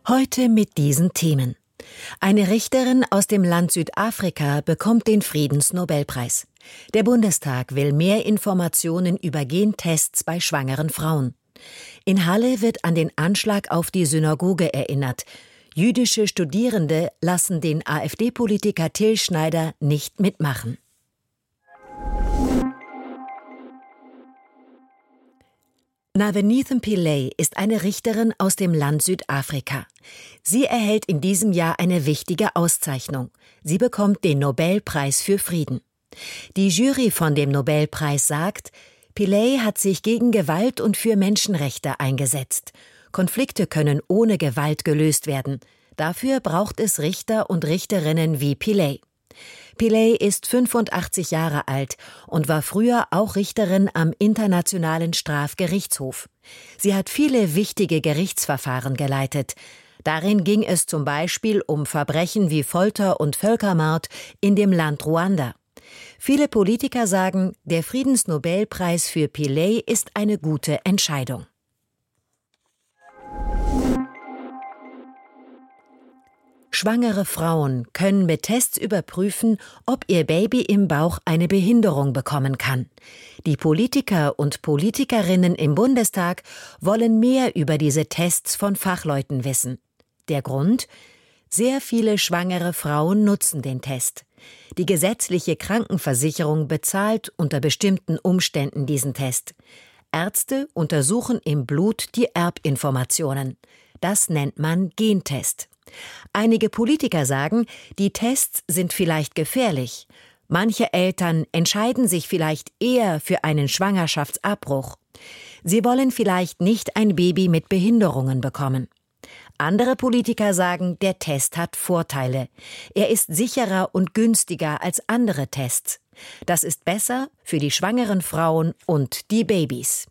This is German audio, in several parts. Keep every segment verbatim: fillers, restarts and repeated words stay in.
Heute mit diesen Themen. Eine Richterin aus dem Land Südafrika bekommt den Friedensnobelpreis. Der Bundestag will mehr Informationen über Gentests bei schwangeren Frauen. In Halle wird an den Anschlag auf die Synagoge erinnert. Jüdische Studierende lassen den AfD-Politiker Till Schneider nicht mitmachen. Navenithan Pillay ist eine Richterin aus dem Land Südafrika. Sie erhält in diesem Jahr eine wichtige Auszeichnung. Sie bekommt den Nobelpreis für Frieden. Die Jury von dem Nobelpreis sagt, Pillay hat sich gegen Gewalt und für Menschenrechte eingesetzt. Konflikte können ohne Gewalt gelöst werden. Dafür braucht es Richter und Richterinnen wie Pillay. Pillay ist fünfundachtzig Jahre alt und war früher auch Richterin am Internationalen Strafgerichtshof. Sie hat viele wichtige Gerichtsverfahren geleitet. Darin ging es zum Beispiel um Verbrechen wie Folter und Völkermord in dem Land Ruanda. Viele Politiker sagen, der Friedensnobelpreis für Pillay ist eine gute Entscheidung. Schwangere Frauen können mit Tests überprüfen, ob ihr Baby im Bauch eine Behinderung bekommen kann. Die Politiker und Politikerinnen im Bundestag wollen mehr über diese Tests von Fachleuten wissen. Der Grund? Sehr viele schwangere Frauen nutzen den Test. Die gesetzliche Krankenversicherung bezahlt unter bestimmten Umständen diesen Test. Ärzte untersuchen im Blut die Erbinformationen. Das nennt man Gentest. Einige Politiker sagen, die Tests sind vielleicht gefährlich. Manche Eltern entscheiden sich vielleicht eher für einen Schwangerschaftsabbruch. Sie wollen vielleicht nicht ein Baby mit Behinderungen bekommen. Andere Politiker sagen, der Test hat Vorteile. Er ist sicherer und günstiger als andere Tests. Das ist besser für die schwangeren Frauen und die Babys.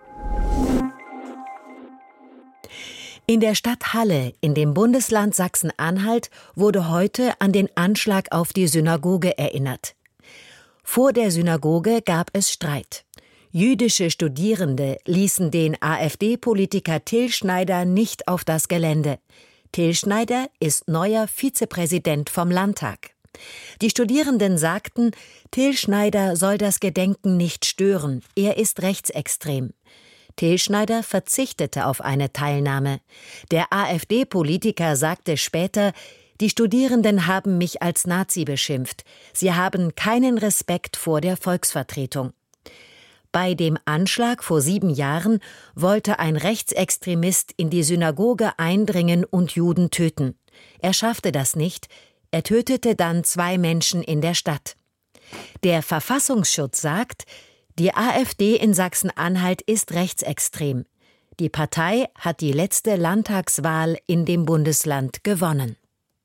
In der Stadt Halle in dem Bundesland Sachsen-Anhalt wurde heute an den Anschlag auf die Synagoge erinnert. Vor der Synagoge gab es Streit. Jüdische Studierende ließen den AfD-Politiker Till Schneider nicht auf das Gelände. Till Schneider ist neuer Vizepräsident vom Landtag. Die Studierenden sagten, Till Schneider soll das Gedenken nicht stören, er ist rechtsextrem. Till Schneider verzichtete auf eine Teilnahme. Der AfD-Politiker sagte später, die Studierenden haben mich als Nazi beschimpft. Sie haben keinen Respekt vor der Volksvertretung. Bei dem Anschlag vor sieben Jahren wollte ein Rechtsextremist in die Synagoge eindringen und Juden töten. Er schaffte das nicht. Er tötete dann zwei Menschen in der Stadt. Der Verfassungsschutz sagt, die AfD in Sachsen-Anhalt ist rechtsextrem. Die Partei hat die letzte Landtagswahl in dem Bundesland gewonnen.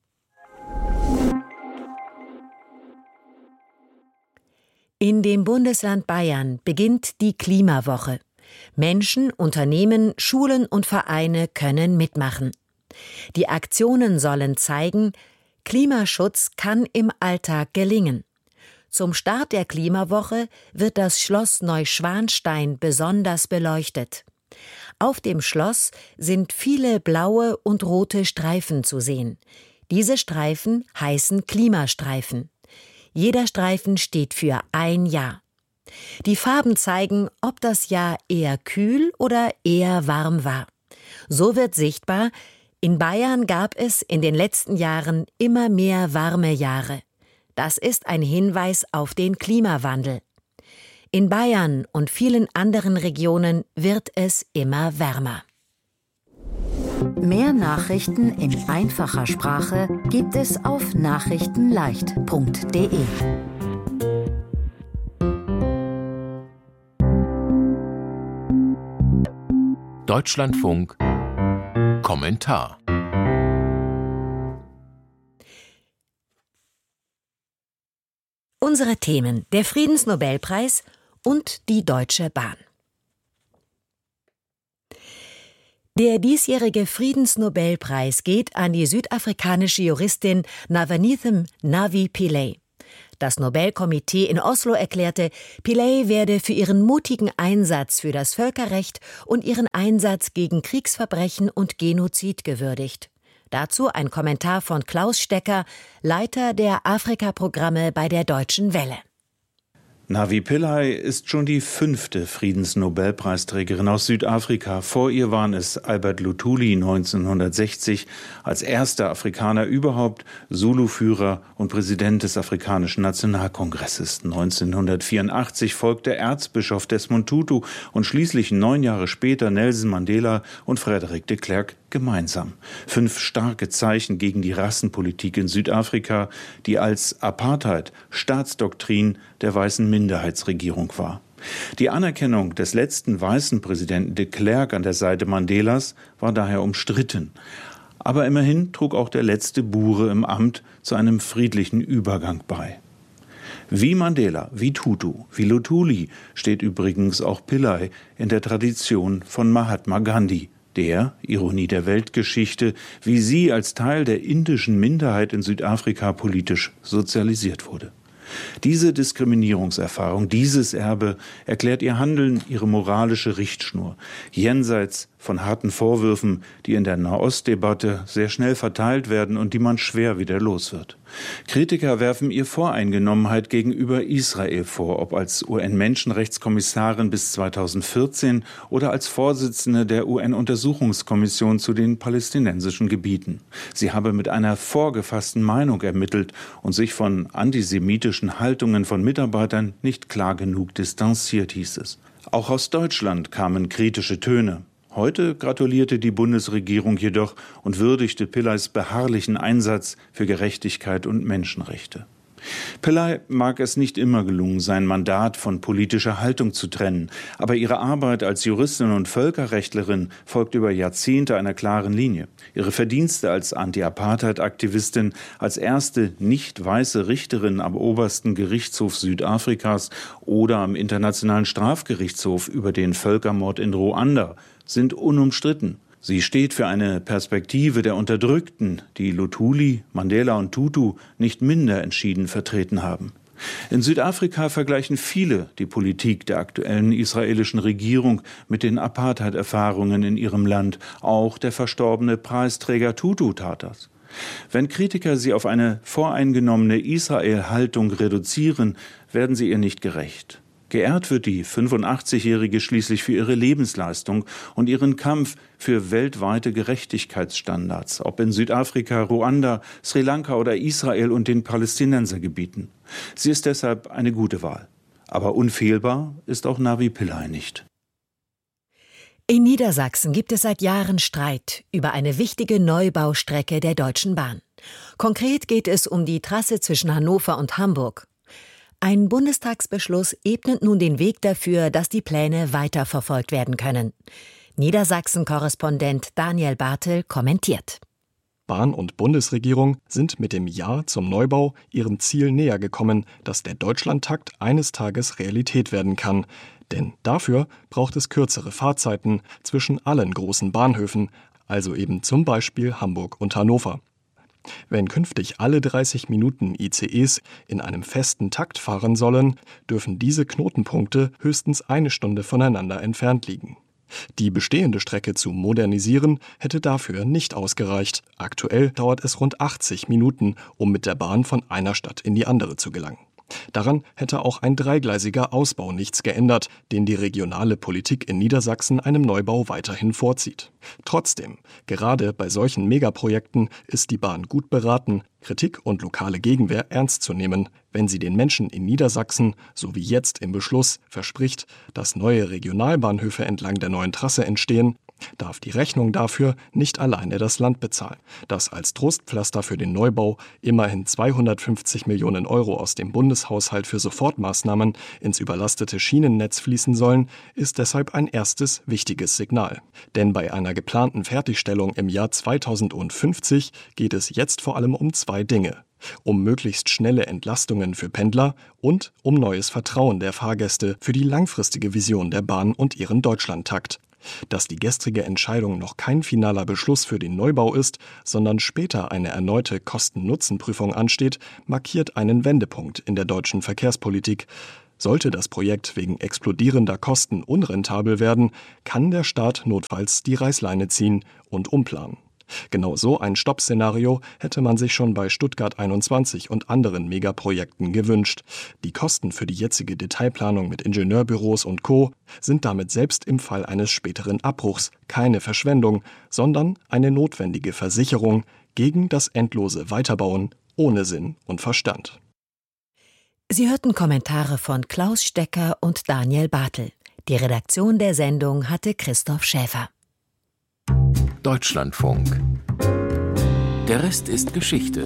In dem Bundesland Bayern beginnt die Klimawoche. Menschen, Unternehmen, Schulen und Vereine können mitmachen. Die Aktionen sollen zeigen, Klimaschutz kann im Alltag gelingen. Zum Start der Klimawoche wird das Schloss Neuschwanstein besonders beleuchtet. Auf dem Schloss sind viele blaue und rote Streifen zu sehen. Diese Streifen heißen Klimastreifen. Jeder Streifen steht für ein Jahr. Die Farben zeigen, ob das Jahr eher kühl oder eher warm war. So wird sichtbar, in Bayern gab es in den letzten Jahren immer mehr warme Jahre. Das ist ein Hinweis auf den Klimawandel. In Bayern und vielen anderen Regionen wird es immer wärmer. Mehr Nachrichten in einfacher Sprache gibt es auf nachrichtenleicht punkt de. Deutschlandfunk Kommentar. Unsere Themen: der Friedensnobelpreis und die Deutsche Bahn. Der diesjährige Friedensnobelpreis geht an die südafrikanische Juristin Navenithan Navi Pillay. Das Nobelkomitee in Oslo erklärte, Pillay werde für ihren mutigen Einsatz für das Völkerrecht und ihren Einsatz gegen Kriegsverbrechen und Genozid gewürdigt. Dazu ein Kommentar von Klaus Stecker, Leiter der Afrika-Programme bei der Deutschen Welle. Navi Pillay ist schon die fünfte Friedensnobelpreisträgerin aus Südafrika. Vor ihr waren es Albert Luthuli neunzehnhundertsechzig, als erster Afrikaner überhaupt, Zulu-Führer und Präsident des Afrikanischen Nationalkongresses. neunzehnhundertvierundachtzig folgte Erzbischof Desmond Tutu und schließlich neun Jahre später Nelson Mandela und Frederick de Klerk gemeinsam. Fünf starke Zeichen gegen die Rassenpolitik in Südafrika, die als Apartheid Staatsdoktrin der weißen Minderheitsregierung war. Die Anerkennung des letzten weißen Präsidenten de Klerk an der Seite Mandelas war daher umstritten. Aber immerhin trug auch der letzte Bure im Amt zu einem friedlichen Übergang bei. Wie Mandela, wie Tutu, wie Luthuli steht übrigens auch Pillay in der Tradition von Mahatma Gandhi, der, Ironie der Weltgeschichte, wie sie als Teil der indischen Minderheit in Südafrika politisch sozialisiert wurde. Diese Diskriminierungserfahrung, dieses Erbe erklärt ihr Handeln, ihre moralische Richtschnur, jenseits von harten Vorwürfen, die in der Nahostdebatte sehr schnell verteilt werden und die man schwer wieder los wird. Kritiker werfen ihr Voreingenommenheit gegenüber Israel vor, ob als U N-Menschenrechtskommissarin bis zweitausendvierzehn oder als Vorsitzende der U N-Untersuchungskommission zu den palästinensischen Gebieten. Sie habe mit einer vorgefassten Meinung ermittelt und sich von antisemitischen Haltungen von Mitarbeitern nicht klar genug distanziert, hieß es. Auch aus Deutschland kamen kritische Töne. Heute gratulierte die Bundesregierung jedoch und würdigte Pillays beharrlichen Einsatz für Gerechtigkeit und Menschenrechte. Pillay mag es nicht immer gelungen, sein Mandat von politischer Haltung zu trennen, aber ihre Arbeit als Juristin und Völkerrechtlerin folgt über Jahrzehnte einer klaren Linie. Ihre Verdienste als Anti-Apartheid-Aktivistin, als erste nicht weiße Richterin am obersten Gerichtshof Südafrikas oder am Internationalen Strafgerichtshof über den Völkermord in Ruanda sind unumstritten. Sie steht für eine Perspektive der Unterdrückten, die Luthuli, Mandela und Tutu nicht minder entschieden vertreten haben. In Südafrika vergleichen viele die Politik der aktuellen israelischen Regierung mit den Apartheid-Erfahrungen in ihrem Land. Auch der verstorbene Preisträger Tutu tat das. Wenn Kritiker sie auf eine voreingenommene Israel-Haltung reduzieren, werden sie ihr nicht gerecht. Geehrt wird die fünfundachtzigjährige schließlich für ihre Lebensleistung und ihren Kampf für weltweite Gerechtigkeitsstandards, ob in Südafrika, Ruanda, Sri Lanka oder Israel und den Palästinensergebieten. Sie ist deshalb eine gute Wahl. Aber unfehlbar ist auch Navi Pillay nicht. In Niedersachsen gibt es seit Jahren Streit über eine wichtige Neubaustrecke der Deutschen Bahn. Konkret geht es um die Trasse zwischen Hannover und Hamburg. Ein Bundestagsbeschluss ebnet nun den Weg dafür, dass die Pläne weiterverfolgt werden können. Niedersachsen-Korrespondent Daniel Bartel kommentiert. Bahn und Bundesregierung sind mit dem Ja zum Neubau ihrem Ziel näher gekommen, dass der Deutschlandtakt eines Tages Realität werden kann. Denn dafür braucht es kürzere Fahrzeiten zwischen allen großen Bahnhöfen, also eben zum Beispiel Hamburg und Hannover. Wenn künftig alle dreißig Minuten I C Es in einem festen Takt fahren sollen, dürfen diese Knotenpunkte höchstens eine Stunde voneinander entfernt liegen. Die bestehende Strecke zu modernisieren hätte dafür nicht ausgereicht. Aktuell dauert es rund achtzig Minuten, um mit der Bahn von einer Stadt in die andere zu gelangen. Daran hätte auch ein dreigleisiger Ausbau nichts geändert, den die regionale Politik in Niedersachsen einem Neubau weiterhin vorzieht. Trotzdem, gerade bei solchen Megaprojekten ist die Bahn gut beraten, Kritik und lokale Gegenwehr ernst zu nehmen, wenn sie den Menschen in Niedersachsen, so wie jetzt im Beschluss, verspricht, dass neue Regionalbahnhöfe entlang der neuen Trasse entstehen, darf die Rechnung dafür nicht alleine das Land bezahlen. Dass als Trostpflaster für den Neubau immerhin zweihundertfünfzig Millionen Euro aus dem Bundeshaushalt für Sofortmaßnahmen ins überlastete Schienennetz fließen sollen, ist deshalb ein erstes wichtiges Signal. Denn bei einer geplanten Fertigstellung im Jahr zweitausendfünfzig geht es jetzt vor allem um zwei Dinge: um möglichst schnelle Entlastungen für Pendler und um neues Vertrauen der Fahrgäste für die langfristige Vision der Bahn und ihren Deutschlandtakt. Dass die gestrige Entscheidung noch kein finaler Beschluss für den Neubau ist, sondern später eine erneute Kosten-Nutzen-Prüfung ansteht, markiert einen Wendepunkt in der deutschen Verkehrspolitik. Sollte das Projekt wegen explodierender Kosten unrentabel werden, kann der Staat notfalls die Reißleine ziehen und umplanen. Genau so ein Stoppszenario hätte man sich schon bei Stuttgart einundzwanzig und anderen Megaprojekten gewünscht. Die Kosten für die jetzige Detailplanung mit Ingenieurbüros und Co. sind damit selbst im Fall eines späteren Abbruchs keine Verschwendung, sondern eine notwendige Versicherung gegen das endlose Weiterbauen ohne Sinn und Verstand. Sie hörten Kommentare von Klaus Stecker und Daniel Bartel. Die Redaktion der Sendung hatte Christoph Schäfer. Deutschlandfunk. Der Rest ist Geschichte.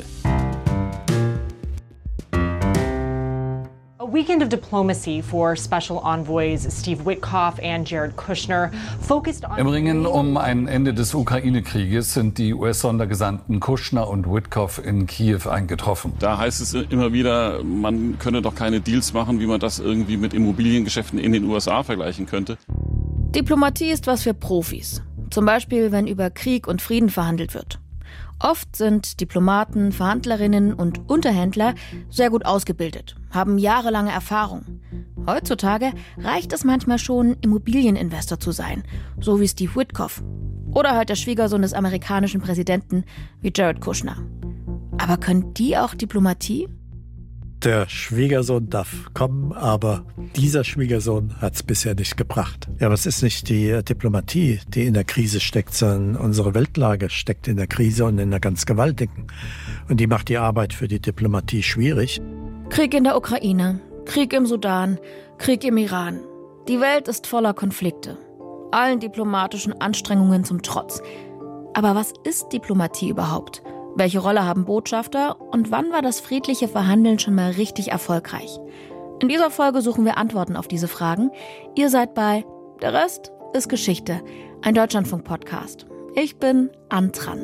A weekend of diplomacy for Special Envoys Steve Witkoff and Jared Kushner focused on... Im Ringen um ein Ende des Ukraine-Krieges sind die U S-Sondergesandten Kushner und Witkoff in Kiew eingetroffen. Da heißt es immer wieder, man könne doch keine Deals machen, wie man das irgendwie mit Immobiliengeschäften in den U S A vergleichen könnte. Diplomatie ist was für Profis. Zum Beispiel, wenn über Krieg und Frieden verhandelt wird. Oft sind Diplomaten, Verhandlerinnen und Unterhändler sehr gut ausgebildet, haben jahrelange Erfahrung. Heutzutage reicht es manchmal schon, Immobilieninvestor zu sein, so wie Steve Witkoff. Oder halt der Schwiegersohn des amerikanischen Präsidenten wie Jared Kushner. Aber können die auch Diplomatie? Der Schwiegersohn darf kommen, aber dieser Schwiegersohn hat es bisher nicht gebracht. Ja, aber es ist nicht die Diplomatie, die in der Krise steckt, sondern unsere Weltlage steckt in der Krise und in der ganz gewaltigen. Und die macht die Arbeit für die Diplomatie schwierig. Krieg in der Ukraine, Krieg im Sudan, Krieg im Iran. Die Welt ist voller Konflikte. Allen diplomatischen Anstrengungen zum Trotz. Aber was ist Diplomatie überhaupt? Welche Rolle haben Botschafter und wann war das friedliche Verhandeln schon mal richtig erfolgreich? In dieser Folge suchen wir Antworten auf diese Fragen. Ihr seid bei Der Rest ist Geschichte, ein Deutschlandfunk-Podcast. Ich bin Antran.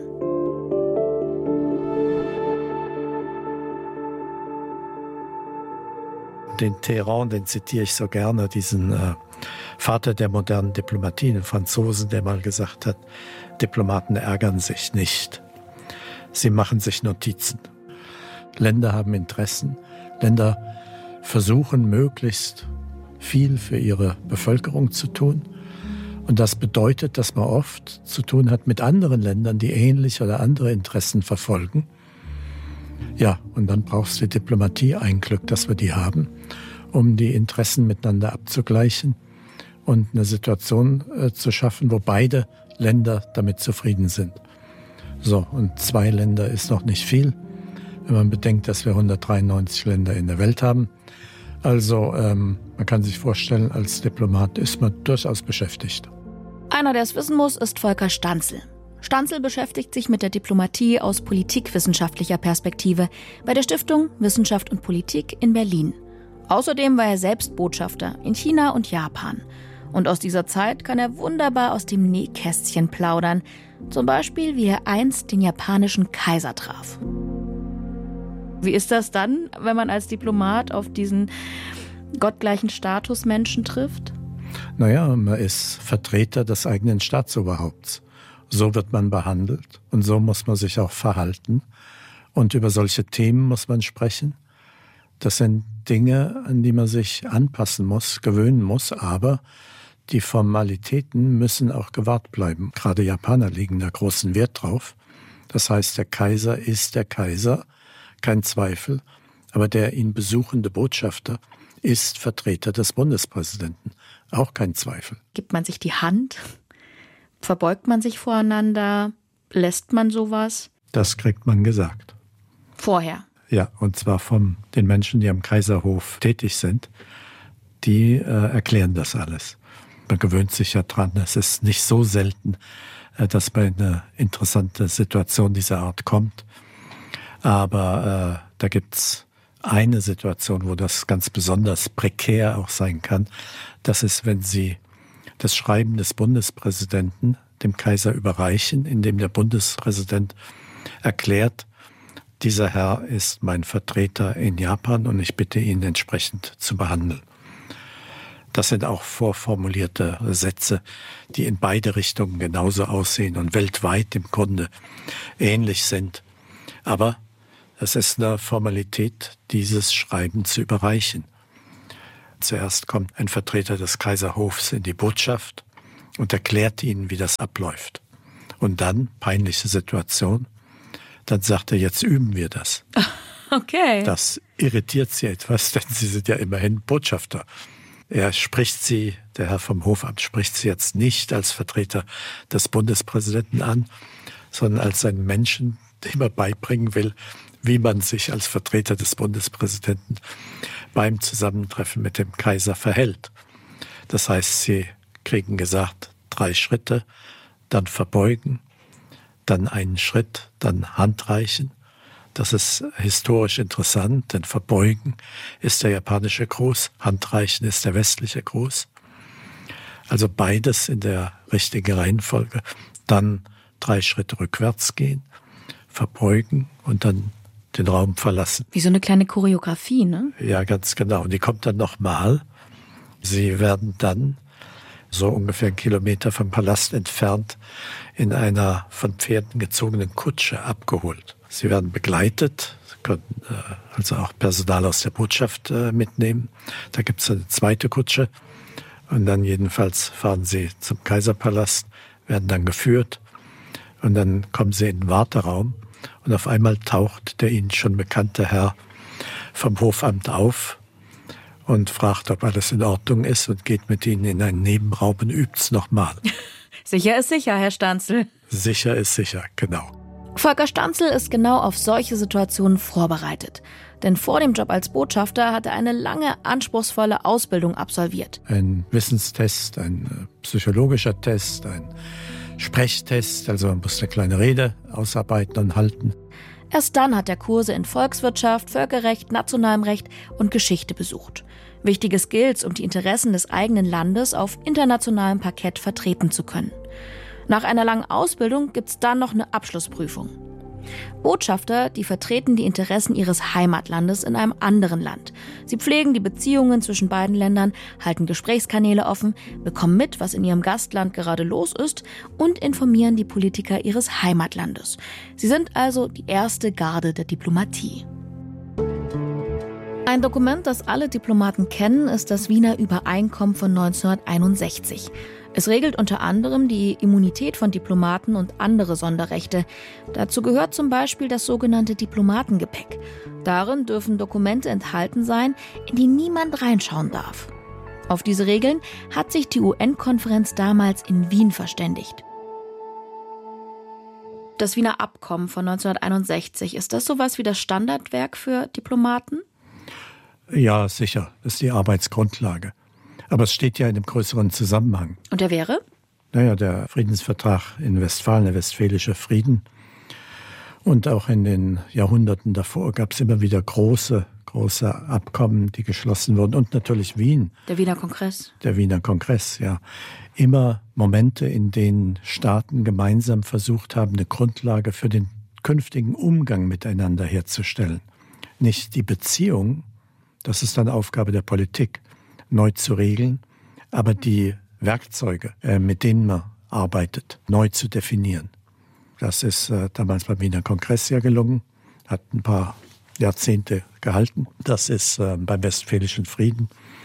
Den Talleyrand, den zitiere ich so gerne, diesen äh, Vater der modernen Diplomatie, den Franzosen, der mal gesagt hat, Diplomaten ärgern sich nicht. Sie machen sich Notizen. Länder haben Interessen. Länder versuchen, möglichst viel für ihre Bevölkerung zu tun. Und das bedeutet, dass man oft zu tun hat mit anderen Ländern, die ähnliche oder andere Interessen verfolgen. Ja, und dann braucht es die Diplomatie, ein Glück, dass wir die haben, um die Interessen miteinander abzugleichen und eine Situation äh, zu schaffen, wo beide Länder damit zufrieden sind. So, und zwei Länder ist noch nicht viel, wenn man bedenkt, dass wir hundertdreiundneunzig Länder in der Welt haben. Also ähm, man kann sich vorstellen, als Diplomat ist man durchaus beschäftigt. Einer, der es wissen muss, ist Volker Stanzel. Stanzel beschäftigt sich mit der Diplomatie aus politikwissenschaftlicher Perspektive bei der Stiftung Wissenschaft und Politik in Berlin. Außerdem war er selbst Botschafter in China und Japan. Und aus dieser Zeit kann er wunderbar aus dem Nähkästchen plaudern. Zum Beispiel, wie er einst den japanischen Kaiser traf. Wie ist das dann, wenn man als Diplomat auf diesen gottgleichen Statusmenschen trifft? Naja, man ist Vertreter des eigenen Staatsoberhaupts. So wird man behandelt und so muss man sich auch verhalten. Und über solche Themen muss man sprechen. Das sind Dinge, an die man sich anpassen muss, gewöhnen muss, aber die Formalitäten müssen auch gewahrt bleiben. Gerade Japaner legen da großen Wert drauf. Das heißt, der Kaiser ist der Kaiser, kein Zweifel. Aber der ihn besuchende Botschafter ist Vertreter des Bundespräsidenten, auch kein Zweifel. Gibt man sich die Hand? Verbeugt man sich voreinander? Lässt man sowas? Das kriegt man gesagt. Vorher? Ja, und zwar von den Menschen, die am Kaiserhof tätig sind. Die äh, erklären das alles. Man gewöhnt sich ja dran. Es ist nicht so selten, äh, dass bei einer interessanten Situation dieser Art kommt. Aber äh, da gibt's eine Situation, wo das ganz besonders prekär auch sein kann. Das ist, wenn Sie das Schreiben des Bundespräsidenten dem Kaiser überreichen, in dem der Bundespräsident erklärt, dieser Herr ist mein Vertreter in Japan und ich bitte ihn entsprechend zu behandeln. Das sind auch vorformulierte Sätze, die in beide Richtungen genauso aussehen und weltweit im Grunde ähnlich sind. Aber es ist eine Formalität, dieses Schreiben zu überreichen. Zuerst kommt ein Vertreter des Kaiserhofs in die Botschaft und erklärt ihnen, wie das abläuft. Und dann, peinliche Situation, dann sagt er, jetzt üben wir das. Okay. Das irritiert sie etwas, denn sie sind ja immerhin Botschafter. Er spricht sie, der Herr vom Hofamt, spricht sie jetzt nicht als Vertreter des Bundespräsidenten an, sondern als einen Menschen, dem er beibringen will, wie man sich als Vertreter des Bundespräsidenten beim Zusammentreffen mit dem Kaiser verhält. Das heißt, sie kriegen gesagt, drei Schritte, dann verbeugen, dann einen Schritt, dann Handreichen. Das ist historisch interessant, denn verbeugen ist der japanische Gruß, Handreichen ist der westliche Gruß. Also beides in der richtigen Reihenfolge. Dann drei Schritte rückwärts gehen, verbeugen und dann den Raum verlassen. Wie so eine kleine Choreografie, ne? Ja, ganz genau. Und die kommt dann nochmal. Sie werden dann so ungefähr einen Kilometer vom Palast entfernt in einer von Pferden gezogenen Kutsche abgeholt. Sie werden begleitet, können äh, also auch Personal aus der Botschaft äh, mitnehmen. Da gibt es eine zweite Kutsche. Und dann jedenfalls fahren sie zum Kaiserpalast, werden dann geführt. Und dann kommen sie in den Warteraum. Und auf einmal taucht der ihnen schon bekannte Herr vom Hofamt auf und fragt, ob alles in Ordnung ist und geht mit ihnen in einen Nebenraum und übt's nochmal. Sicher ist sicher, Herr Stanzel. Sicher ist sicher, genau. Volker Stanzel ist genau auf solche Situationen vorbereitet. Denn vor dem Job als Botschafter hat er eine lange, anspruchsvolle Ausbildung absolviert. Ein Wissenstest, ein psychologischer Test, ein Sprechtest, also man muss eine kleine Rede ausarbeiten und halten. Erst dann hat er Kurse in Volkswirtschaft, Völkerrecht, nationalem Recht und Geschichte besucht. Wichtige Skills, um die Interessen des eigenen Landes auf internationalem Parkett vertreten zu können. Nach einer langen Ausbildung gibt's dann noch eine Abschlussprüfung. Botschafter, die vertreten die Interessen ihres Heimatlandes in einem anderen Land. Sie pflegen die Beziehungen zwischen beiden Ländern, halten Gesprächskanäle offen, bekommen mit, was in ihrem Gastland gerade los ist und informieren die Politiker ihres Heimatlandes. Sie sind also die erste Garde der Diplomatie. Ein Dokument, das alle Diplomaten kennen, ist das Wiener Übereinkommen von neunzehnhunderteinundsechzig. Es regelt unter anderem die Immunität von Diplomaten und andere Sonderrechte. Dazu gehört zum Beispiel das sogenannte Diplomatengepäck. Darin dürfen Dokumente enthalten sein, in die niemand reinschauen darf. Auf diese Regeln hat sich die U N-Konferenz damals in Wien verständigt. Das Wiener Abkommen von neunzehnhunderteinundsechzig, ist das sowas wie das Standardwerk für Diplomaten? Ja, sicher. Das ist die Arbeitsgrundlage. Aber es steht ja in einem größeren Zusammenhang. Und der wäre? Naja, der Friedensvertrag in Westfalen, der Westfälische Frieden. Und auch in den Jahrhunderten davor gab es immer wieder große, große Abkommen, die geschlossen wurden. Und natürlich Wien. Der Wiener Kongress. Der Wiener Kongress, ja. Immer Momente, in denen Staaten gemeinsam versucht haben, eine Grundlage für den künftigen Umgang miteinander herzustellen. Nicht die Beziehung, das ist dann Aufgabe der Politik, neu zu regeln, aber die Werkzeuge, äh, mit denen man arbeitet, neu zu definieren. Das ist äh, damals beim Wiener Kongress ja gelungen, hat ein paar Jahrzehnte gehalten. Das ist äh, beim Westfälischen Frieden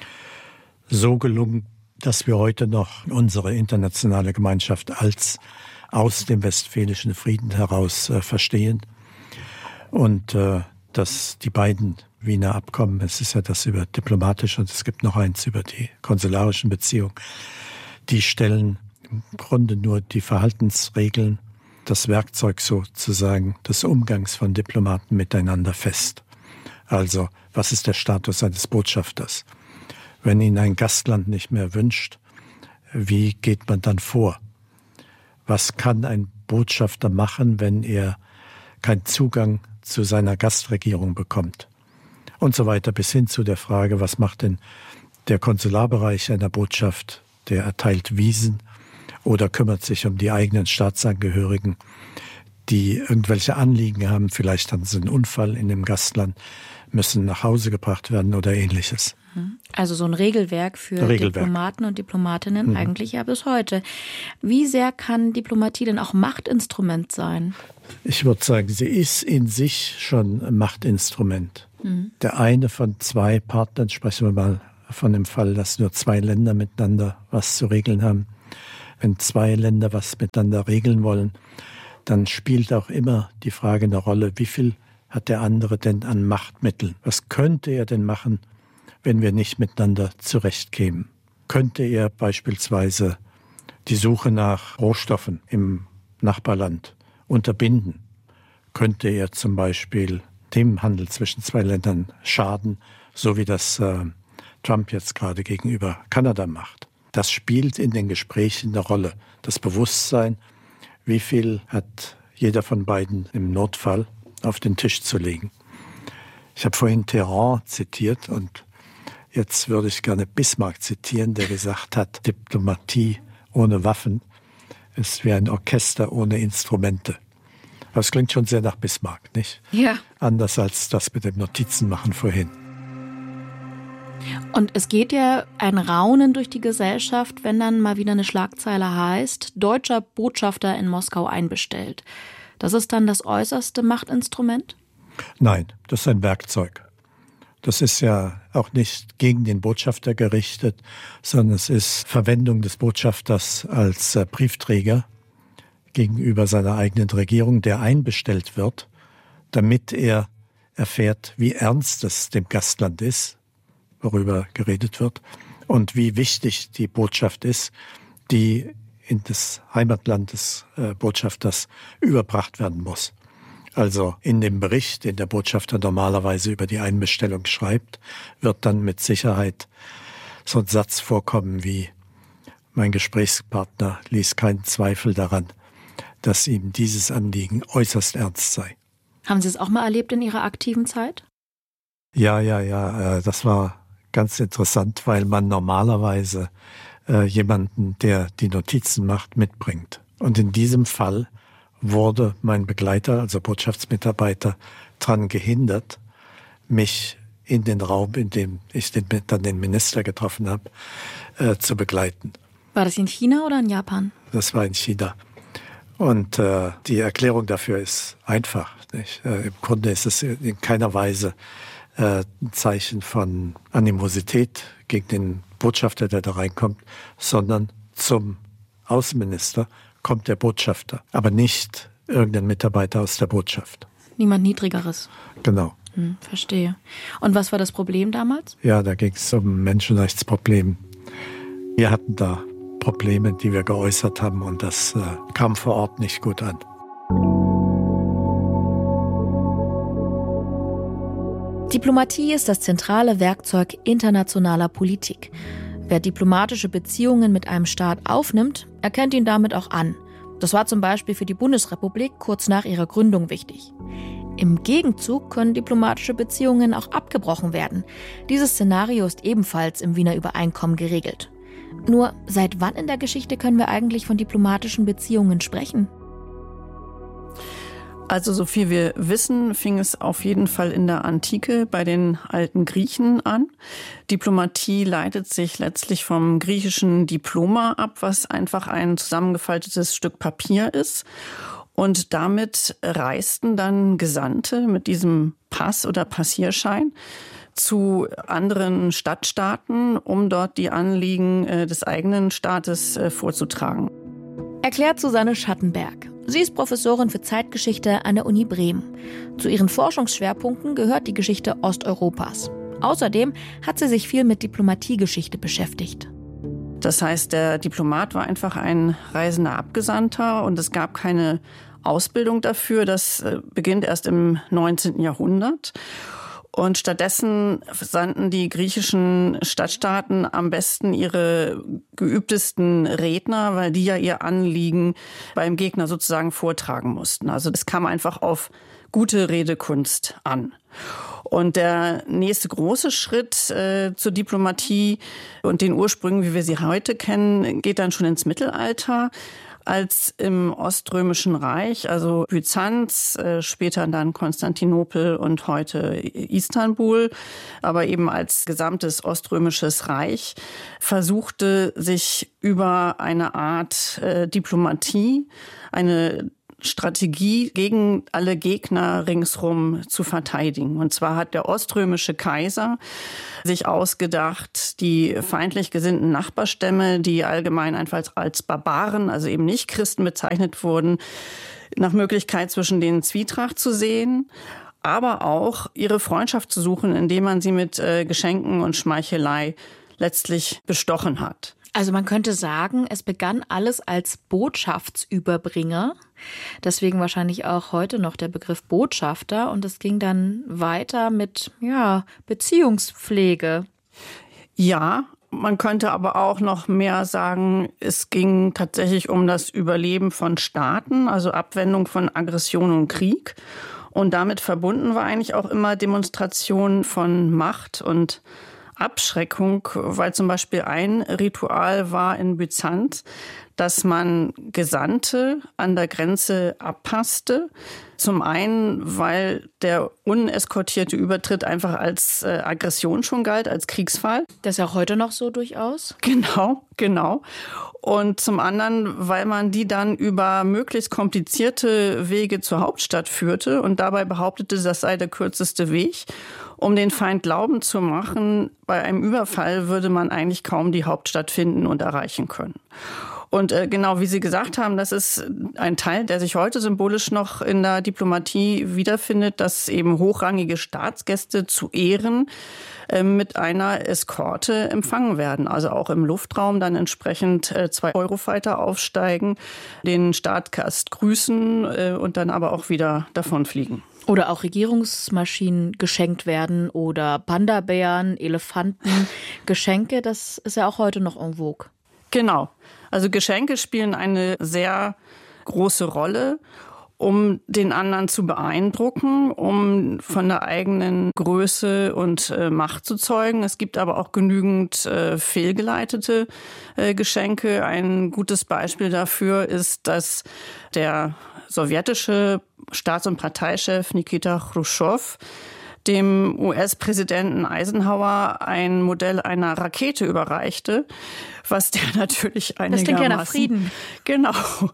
so gelungen, dass wir heute noch unsere internationale Gemeinschaft als aus dem Westfälischen Frieden heraus äh, verstehen. Und äh, dass die beiden Wiener Abkommen, es ist ja das über diplomatische und es gibt noch eins über die konsularischen Beziehungen, die stellen im Grunde nur die Verhaltensregeln, das Werkzeug sozusagen des Umgangs von Diplomaten miteinander fest. Also, was ist der Status eines Botschafters? Wenn ihn ein Gastland nicht mehr wünscht, wie geht man dann vor? Was kann ein Botschafter machen, wenn er keinen Zugang zu seiner Gastregierung bekommt? Und so weiter, bis hin zu der Frage, was macht denn der Konsularbereich einer Botschaft? Der erteilt Visen oder kümmert sich um die eigenen Staatsangehörigen, die irgendwelche Anliegen haben. Vielleicht haben sie einen Unfall in dem Gastland, müssen nach Hause gebracht werden oder Ähnliches. Also so ein Regelwerk für Regelwerk. Diplomaten und Diplomatinnen, Mhm. eigentlich ja bis heute. Wie sehr kann Diplomatie denn auch Machtinstrument sein? Ich würde sagen, sie ist in sich schon ein Machtinstrument. Mhm. Der eine von zwei Partnern, sprechen wir mal von dem Fall, dass nur zwei Länder miteinander was zu regeln haben. Wenn zwei Länder was miteinander regeln wollen, dann spielt auch immer die Frage eine Rolle, wie viel hat der andere denn an Machtmitteln? Was könnte er denn machen, wenn wir nicht miteinander zurechtkämen? Könnte er beispielsweise die Suche nach Rohstoffen im Nachbarland unterbinden? Könnte er zum Beispiel dem Handel zwischen zwei Ländern schaden, so wie das äh, Trump jetzt gerade gegenüber Kanada macht? Das spielt in den Gesprächen eine Rolle. Das Bewusstsein, wie viel hat jeder von beiden im Notfall auf den Tisch zu legen. Ich habe vorhin Terran zitiert und jetzt würde ich gerne Bismarck zitieren, der gesagt hat, Diplomatie ohne Waffen ist wie ein Orchester ohne Instrumente. Das klingt schon sehr nach Bismarck, nicht? Ja. Anders als das mit dem Notizenmachen vorhin. Und es geht ja ein Raunen durch die Gesellschaft, wenn dann mal wieder eine Schlagzeile heißt, deutscher Botschafter in Moskau einbestellt. Das ist dann das äußerste Machtinstrument? Nein, das ist ein Werkzeug. Das ist ja auch nicht gegen den Botschafter gerichtet, sondern es ist Verwendung des Botschafters als Briefträger gegenüber seiner eigenen Regierung, der einbestellt wird, damit er erfährt, wie ernst es dem Gastland ist, worüber geredet wird, und wie wichtig die Botschaft ist, die in das Heimatland des äh, Botschafters überbracht werden muss. Also in dem Bericht, den der Botschafter normalerweise über die Einbestellung schreibt, wird dann mit Sicherheit so ein Satz vorkommen wie: Mein Gesprächspartner ließ keinen Zweifel daran, dass ihm dieses Anliegen äußerst ernst sei. Haben Sie es auch mal erlebt in Ihrer aktiven Zeit? Ja, ja, ja, äh, das war ganz interessant, weil man normalerweise äh, jemanden, der die Notizen macht, mitbringt. Und in diesem Fall wurde mein Begleiter, also Botschaftsmitarbeiter, daran gehindert, mich in den Raum, in dem ich den, dann den Minister getroffen habe, äh, zu begleiten. War das in China oder in Japan? Das war in China. Und äh, die Erklärung dafür ist einfach, nicht? Äh, im Grunde ist es in keiner Weise ein Zeichen von Animosität gegen den Botschafter, der da reinkommt, sondern zum Außenminister kommt der Botschafter, aber nicht irgendein Mitarbeiter aus der Botschaft. Niemand Niedrigeres. Genau. Hm, verstehe. Und was war das Problem damals? Ja, da ging es um Menschenrechtsprobleme. Wir hatten da Probleme, die wir geäußert haben, und das äh, kam vor Ort nicht gut an. Diplomatie ist das zentrale Werkzeug internationaler Politik. Wer diplomatische Beziehungen mit einem Staat aufnimmt, erkennt ihn damit auch an. Das war zum Beispiel für die Bundesrepublik kurz nach ihrer Gründung wichtig. Im Gegenzug können diplomatische Beziehungen auch abgebrochen werden. Dieses Szenario ist ebenfalls im Wiener Übereinkommen geregelt. Nur, seit wann in der Geschichte können wir eigentlich von diplomatischen Beziehungen sprechen? Also so viel wir wissen, fing es auf jeden Fall in der Antike bei den alten Griechen an. Diplomatie leitet sich letztlich vom griechischen Diploma ab, was einfach ein zusammengefaltetes Stück Papier ist. Und damit reisten dann Gesandte mit diesem Pass oder Passierschein zu anderen Stadtstaaten, um dort die Anliegen des eigenen Staates vorzutragen. Erklärt Susanne Schattenberg. Sie ist Professorin für Zeitgeschichte an der Uni Bremen. Zu ihren Forschungsschwerpunkten gehört die Geschichte Osteuropas. Außerdem hat sie sich viel mit Diplomatiegeschichte beschäftigt. Das heißt, der Diplomat war einfach ein reisender Abgesandter und es gab keine Ausbildung dafür. Das beginnt erst im neunzehnten Jahrhundert. Und stattdessen sandten die griechischen Stadtstaaten am besten ihre geübtesten Redner, weil die ja ihr Anliegen beim Gegner sozusagen vortragen mussten. Also es kam einfach auf gute Redekunst an. Und der nächste große Schritt äh, zur Diplomatie und den Ursprüngen, wie wir sie heute kennen, geht dann schon ins Mittelalter. Als im Oströmischen Reich, also Byzanz, äh, später dann Konstantinopel und heute Istanbul, aber eben als gesamtes Oströmisches Reich, versuchte sich über eine Art äh, Diplomatie, eine Strategie, gegen alle Gegner ringsrum zu verteidigen. Und zwar hat der oströmische Kaiser sich ausgedacht, die feindlich gesinnten Nachbarstämme, die allgemein einfach als Barbaren, also eben nicht Christen bezeichnet wurden, nach Möglichkeit zwischen denen Zwietracht zu sehen, aber auch ihre Freundschaft zu suchen, indem man sie mit äh, Geschenken und Schmeichelei letztlich bestochen hat. Also man könnte sagen, es begann alles als Botschaftsüberbringer. Deswegen wahrscheinlich auch heute noch der Begriff Botschafter. Und es ging dann weiter mit, ja, Beziehungspflege. Ja, man könnte aber auch noch mehr sagen, es ging tatsächlich um das Überleben von Staaten, also Abwendung von Aggression und Krieg. Und damit verbunden war eigentlich auch immer Demonstration von Macht und Abschreckung, weil zum Beispiel ein Ritual war in Byzanz, dass man Gesandte an der Grenze abpasste. Zum einen, weil der uneskortierte Übertritt einfach als äh, Aggression schon galt, als Kriegsfall. Das ist ja auch heute noch so durchaus. Genau, genau. Und zum anderen, weil man die dann über möglichst komplizierte Wege zur Hauptstadt führte und dabei behauptete, das sei der kürzeste Weg, um den Feind glauben zu machen, bei einem Überfall würde man eigentlich kaum die Hauptstadt finden und erreichen können. Und äh, genau wie Sie gesagt haben, das ist ein Teil, der sich heute symbolisch noch in der Diplomatie wiederfindet, dass eben hochrangige Staatsgäste zu Ehren äh, mit einer Eskorte empfangen werden. Also auch im Luftraum dann entsprechend äh, zwei Eurofighter aufsteigen, den Staatsgast grüßen äh, und dann aber auch wieder davonfliegen. Oder auch Regierungsmaschinen geschenkt werden oder Panda-Bären, Elefanten, Geschenke, das ist ja auch heute noch en vogue. Genau. Also Geschenke spielen eine sehr große Rolle, um den anderen zu beeindrucken, um von der eigenen Größe und äh, Macht zu zeugen. Es gibt aber auch genügend äh, fehlgeleitete äh, Geschenke. Ein gutes Beispiel dafür ist, dass der sowjetische Staats- und Parteichef Nikita Chruschtschow dem U S-Präsidenten Eisenhower ein Modell einer Rakete überreichte, was der natürlich einigermaßen... Das klingt ja nach Frieden. Genau.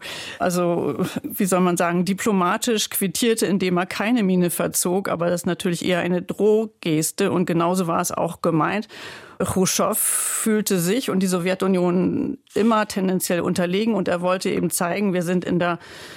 Also, wie soll man sagen, diplomatisch quittierte, indem er keine Miene verzog, aber das ist natürlich eher eine Drohgeste und genauso war es auch gemeint. Chruschtschow fühlte sich und die Sowjetunion immer tendenziell unterlegen und er wollte eben zeigen, wir sind in der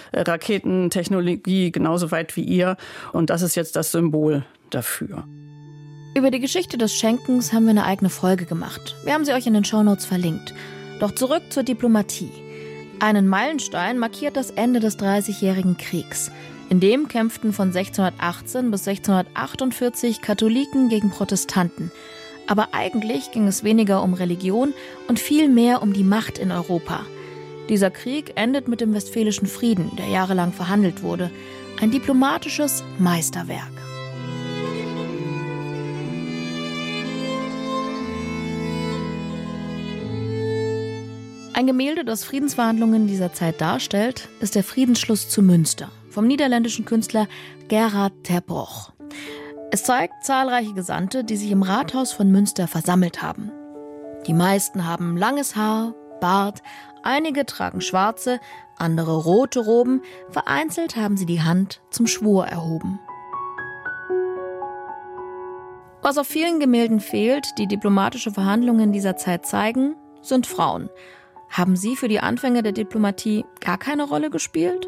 Raketentechnologie genauso weit wie ihr und das ist jetzt das Symbol dafür. Über die Geschichte des Schenkens haben wir eine eigene Folge gemacht. Wir haben sie euch in den Shownotes verlinkt. Doch zurück zur Diplomatie. Einen Meilenstein markiert das Ende des Dreißigjährigen Kriegs. In dem kämpften von sechzehnhundertachtzehn bis sechzehnhundertachtundvierzig Katholiken gegen Protestanten. Aber eigentlich ging es weniger um Religion und viel mehr um die Macht in Europa. Dieser Krieg endet mit dem Westfälischen Frieden, der jahrelang verhandelt wurde. Ein diplomatisches Meisterwerk. Ein Gemälde, das Friedensverhandlungen dieser Zeit darstellt, ist der Friedensschluss zu Münster vom niederländischen Künstler Gerard ter Broch. Es zeigt zahlreiche Gesandte, die sich im Rathaus von Münster versammelt haben. Die meisten haben langes Haar, Bart, einige tragen schwarze, andere rote Roben, vereinzelt haben sie die Hand zum Schwur erhoben. Was auf vielen Gemälden fehlt, die diplomatische Verhandlungen dieser Zeit zeigen, sind Frauen. Haben sie für die Anfänge der Diplomatie gar keine Rolle gespielt?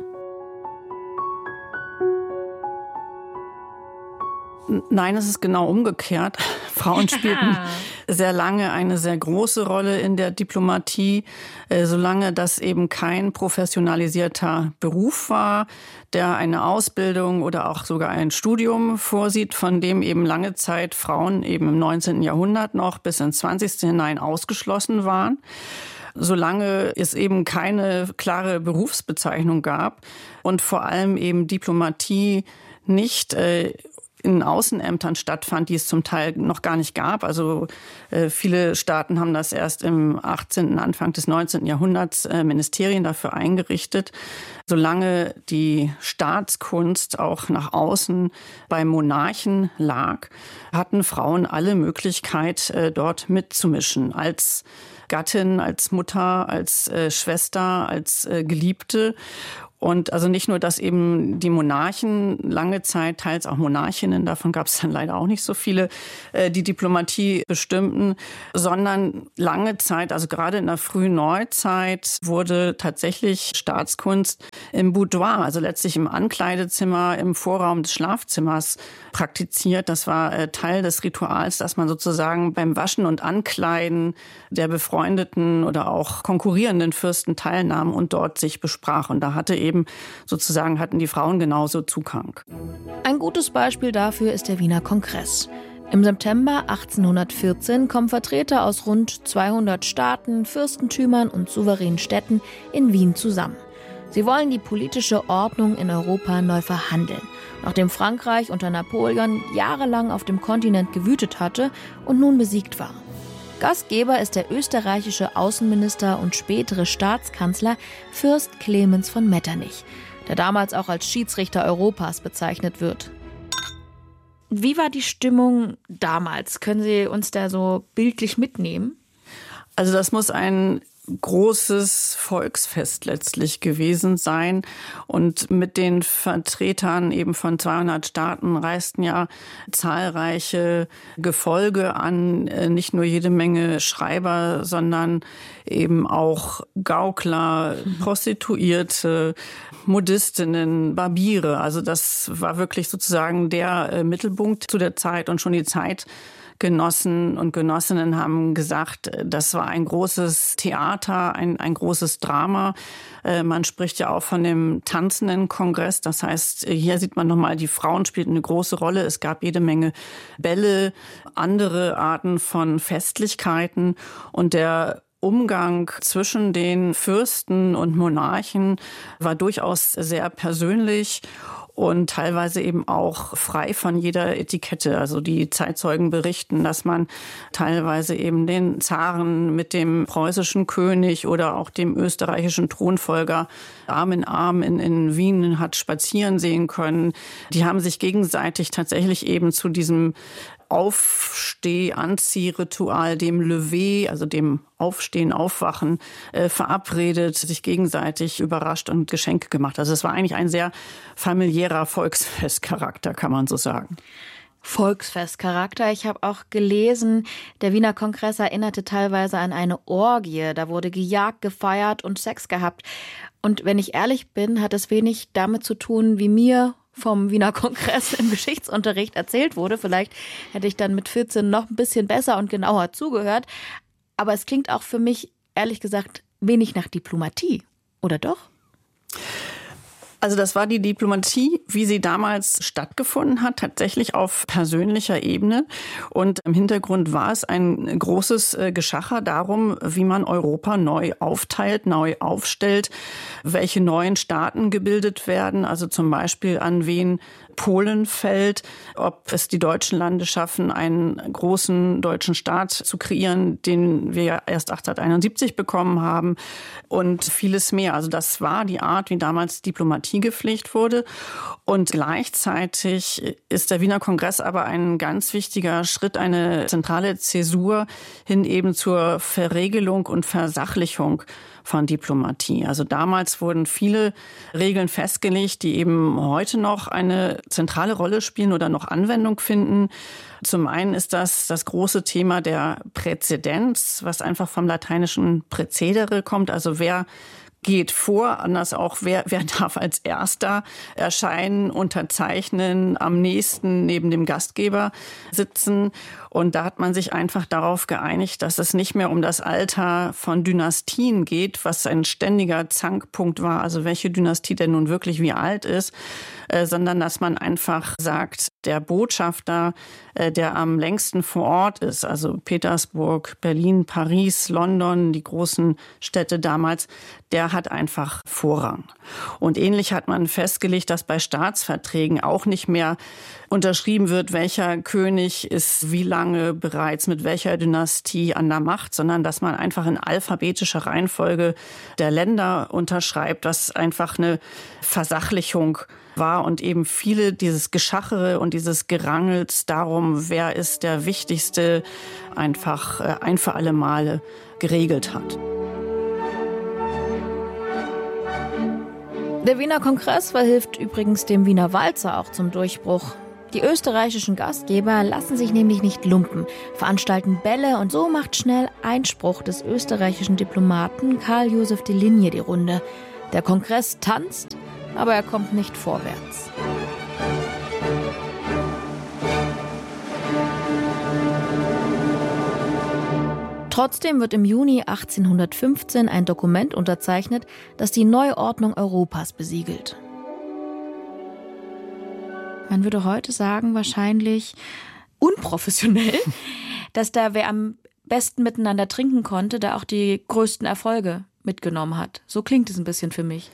Nein, es ist genau umgekehrt. Frauen spielten sehr lange eine sehr große Rolle in der Diplomatie, solange das eben kein professionalisierter Beruf war, der eine Ausbildung oder auch sogar ein Studium vorsieht, von dem eben lange Zeit Frauen eben im neunzehnten Jahrhundert noch bis ins zwanzigste hinein ausgeschlossen waren. Solange es eben keine klare Berufsbezeichnung gab und vor allem eben Diplomatie nicht äh, in Außenämtern stattfand, die es zum Teil noch gar nicht gab. Also äh, viele Staaten haben das erst im achtzehnten, Anfang des neunzehnten Jahrhunderts äh, Ministerien dafür eingerichtet. Solange die Staatskunst auch nach außen bei Monarchen lag, hatten Frauen alle Möglichkeit, äh, dort mitzumischen. Als Gattin, als Mutter, als äh, Schwester, als äh, Geliebte. Und also nicht nur, dass eben die Monarchen lange Zeit, teils auch Monarchinnen, davon gab es dann leider auch nicht so viele, die Diplomatie bestimmten, sondern lange Zeit, also gerade in der frühen Neuzeit, wurde tatsächlich Staatskunst im Boudoir, also letztlich im Ankleidezimmer, im Vorraum des Schlafzimmers praktiziert. Das war Teil des Rituals, dass man sozusagen beim Waschen und Ankleiden der befreundeten oder auch konkurrierenden Fürsten teilnahm und dort sich besprach. Und da hatte eben sozusagen hatten die Frauen genauso Zugang. Ein gutes Beispiel dafür ist der Wiener Kongress. Im September achtzehnhundertvierzehn kommen Vertreter aus rund zweihundert Staaten, Fürstentümern und souveränen Städten in Wien zusammen. Sie wollen die politische Ordnung in Europa neu verhandeln, nachdem Frankreich unter Napoleon jahrelang auf dem Kontinent gewütet hatte und nun besiegt war. Gastgeber ist der österreichische Außenminister und spätere Staatskanzler Fürst Clemens von Metternich, der damals auch als Schiedsrichter Europas bezeichnet wird. Wie war die Stimmung damals? Können Sie uns da so bildlich mitnehmen? Also das muss ein großes Volksfest letztlich gewesen sein. Und mit den Vertretern eben von zweihundert Staaten reisten ja zahlreiche Gefolge an, nicht nur jede Menge Schreiber, sondern eben auch Gaukler, Prostituierte, Modistinnen, Barbiere. Also das war wirklich sozusagen der Mittelpunkt zu der Zeit und schon die Zeit. Genossen und Genossinnen haben gesagt, das war ein großes Theater, ein, ein großes Drama. Man spricht ja auch von dem tanzenden Kongress. Das heißt, hier sieht man nochmal, die Frauen spielten eine große Rolle. Es gab jede Menge Bälle, andere Arten von Festlichkeiten. Und der Umgang zwischen den Fürsten und Monarchen war durchaus sehr persönlich und teilweise eben auch frei von jeder Etikette. Also die Zeitzeugen berichten, dass man teilweise eben den Zaren mit dem preußischen König oder auch dem österreichischen Thronfolger Arm in Arm in, in Wien hat spazieren sehen können. Die haben sich gegenseitig tatsächlich eben zu diesem Aufsteh-Anzieh-Ritual, dem Lever, also dem Aufstehen, Aufwachen, äh, verabredet, sich gegenseitig überrascht und Geschenke gemacht. Also es war eigentlich ein sehr familiärer Volksfestcharakter, kann man so sagen. Volksfestcharakter. Ich habe auch gelesen, der Wiener Kongress erinnerte teilweise an eine Orgie. Da wurde gejagt, gefeiert und Sex gehabt. Und wenn ich ehrlich bin, hat es wenig damit zu tun, wie mir vom Wiener Kongress im Geschichtsunterricht erzählt wurde. Vielleicht hätte ich dann mit vierzehn noch ein bisschen besser und genauer zugehört. Aber es klingt auch für mich, ehrlich gesagt, wenig nach Diplomatie. Oder doch? Also das war die Diplomatie, wie sie damals stattgefunden hat, tatsächlich auf persönlicher Ebene. Und im Hintergrund war es ein großes Geschacher darum, wie man Europa neu aufteilt, neu aufstellt, welche neuen Staaten gebildet werden, also zum Beispiel an wen Polen fällt, ob es die deutschen Lande schaffen, einen großen deutschen Staat zu kreieren, den wir ja erst achtzehnhunderteinundsiebzig bekommen haben und vieles mehr. Also das war die Art, wie damals Diplomatie gepflegt wurde. Und gleichzeitig ist der Wiener Kongress aber ein ganz wichtiger Schritt, eine zentrale Zäsur hin eben zur Verregelung und Versachlichung von Diplomatie. Also damals wurden viele Regeln festgelegt, die eben heute noch eine zentrale Rolle spielen oder noch Anwendung finden. Zum einen ist das das große Thema der Präzedenz, was einfach vom lateinischen präcedere kommt, also wer geht vor, anders auch, wer, wer darf als Erster erscheinen, unterzeichnen, am nächsten neben dem Gastgeber sitzen. Und da hat man sich einfach darauf geeinigt, dass es nicht mehr um das Alter von Dynastien geht, was ein ständiger Zankpunkt war, also welche Dynastie denn nun wirklich wie alt ist, äh, sondern dass man einfach sagt, der Botschafter, äh, der am längsten vor Ort ist, also Petersburg, Berlin, Paris, London, die großen Städte damals, der hat einfach Vorrang. Und ähnlich hat man festgelegt, dass bei Staatsverträgen auch nicht mehr unterschrieben wird, welcher König ist wie lange bereits mit welcher Dynastie an der Macht, sondern dass man einfach in alphabetischer Reihenfolge der Länder unterschreibt, was einfach eine Versachlichung war und eben viele dieses Geschachere und dieses Gerangels darum, wer ist der Wichtigste, einfach ein für alle Male geregelt hat. Der Wiener Kongress verhilft übrigens dem Wiener Walzer auch zum Durchbruch. Die österreichischen Gastgeber lassen sich nämlich nicht lumpen, veranstalten Bälle und so macht schnell Einspruch des österreichischen Diplomaten Karl Josef de Ligne die Runde. Der Kongress tanzt, aber er kommt nicht vorwärts. Trotzdem wird im Juni achtzehnhundertfünfzehn ein Dokument unterzeichnet, das die Neuordnung Europas besiegelt. Man würde heute sagen, wahrscheinlich unprofessionell, dass da wer am besten miteinander trinken konnte, da auch die größten Erfolge mitgenommen hat. So klingt es ein bisschen für mich.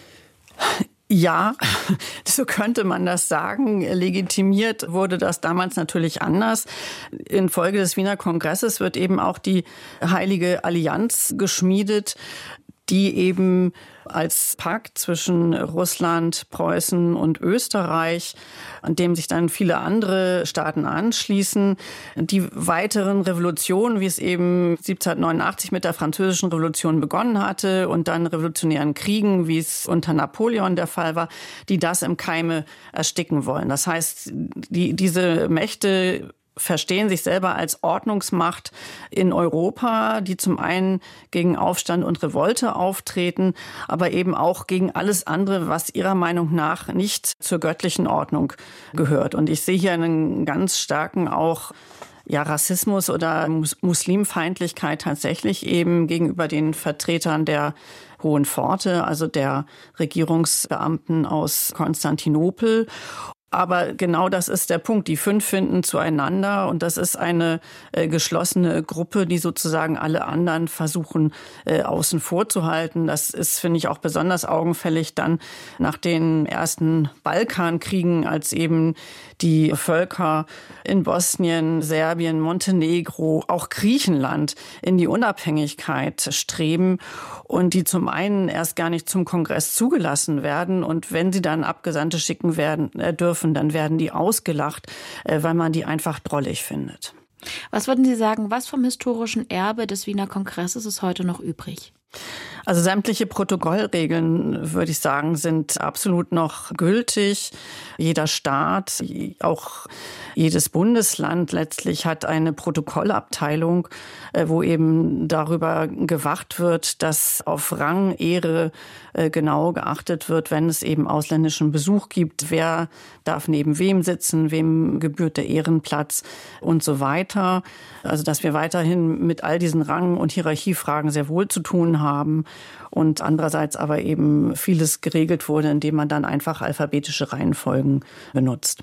Ja, so könnte man das sagen. Legitimiert wurde das damals natürlich anders. Infolge des Wiener Kongresses wird eben auch die Heilige Allianz geschmiedet, die eben als Pakt zwischen Russland, Preußen und Österreich, an dem sich dann viele andere Staaten anschließen, die weiteren Revolutionen, wie es eben siebzehnhundertneunundachtzig mit der Französischen Revolution begonnen hatte und dann revolutionären Kriegen, wie es unter Napoleon der Fall war, die das im Keime ersticken wollen. Das heißt, die, diese Mächte verstehen sich selber als Ordnungsmacht in Europa, die zum einen gegen Aufstand und Revolte auftreten, aber eben auch gegen alles andere, was ihrer Meinung nach nicht zur göttlichen Ordnung gehört. Und ich sehe hier einen ganz starken auch ja, Rassismus oder Muslimfeindlichkeit tatsächlich eben gegenüber den Vertretern der Hohen Pforte, also der Regierungsbeamten aus Konstantinopel. Aber genau das ist der Punkt. Die fünf finden zueinander und das ist eine äh, geschlossene Gruppe, die sozusagen alle anderen versuchen äh, außen vor zu halten. Das ist, finde ich, auch besonders augenfällig dann nach den ersten Balkankriegen, als eben die Völker in Bosnien, Serbien, Montenegro, auch Griechenland in die Unabhängigkeit streben und die zum einen erst gar nicht zum Kongress zugelassen werden und wenn sie dann Abgesandte schicken werden äh, dürfen, dann werden die ausgelacht, weil man die einfach drollig findet. Was würden Sie sagen, was vom historischen Erbe des Wiener Kongresses ist heute noch übrig? Also sämtliche Protokollregeln, würde ich sagen, sind absolut noch gültig. Jeder Staat, auch jedes Bundesland letztlich hat eine Protokollabteilung, wo eben darüber gewacht wird, dass auf Rang, Ehre genau geachtet wird, wenn es eben ausländischen Besuch gibt. Wer darf neben wem sitzen, wem gebührt der Ehrenplatz und so weiter. Also dass wir weiterhin mit all diesen Rang- und Hierarchiefragen sehr wohl zu tun haben. Und andererseits aber eben vieles geregelt wurde, indem man dann einfach alphabetische Reihenfolgen benutzt.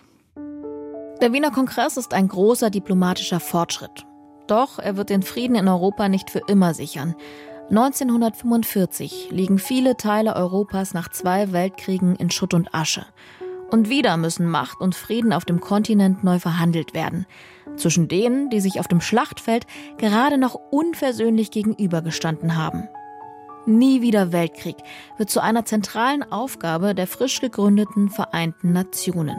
Der Wiener Kongress ist ein großer diplomatischer Fortschritt. Doch er wird den Frieden in Europa nicht für immer sichern. neunzehnhundertfünfundvierzig liegen viele Teile Europas nach zwei Weltkriegen in Schutt und Asche. Und wieder müssen Macht und Frieden auf dem Kontinent neu verhandelt werden. Zwischen denen, die sich auf dem Schlachtfeld gerade noch unversöhnlich gegenübergestanden haben. Nie wieder Weltkrieg wird zu einer zentralen Aufgabe der frisch gegründeten Vereinten Nationen.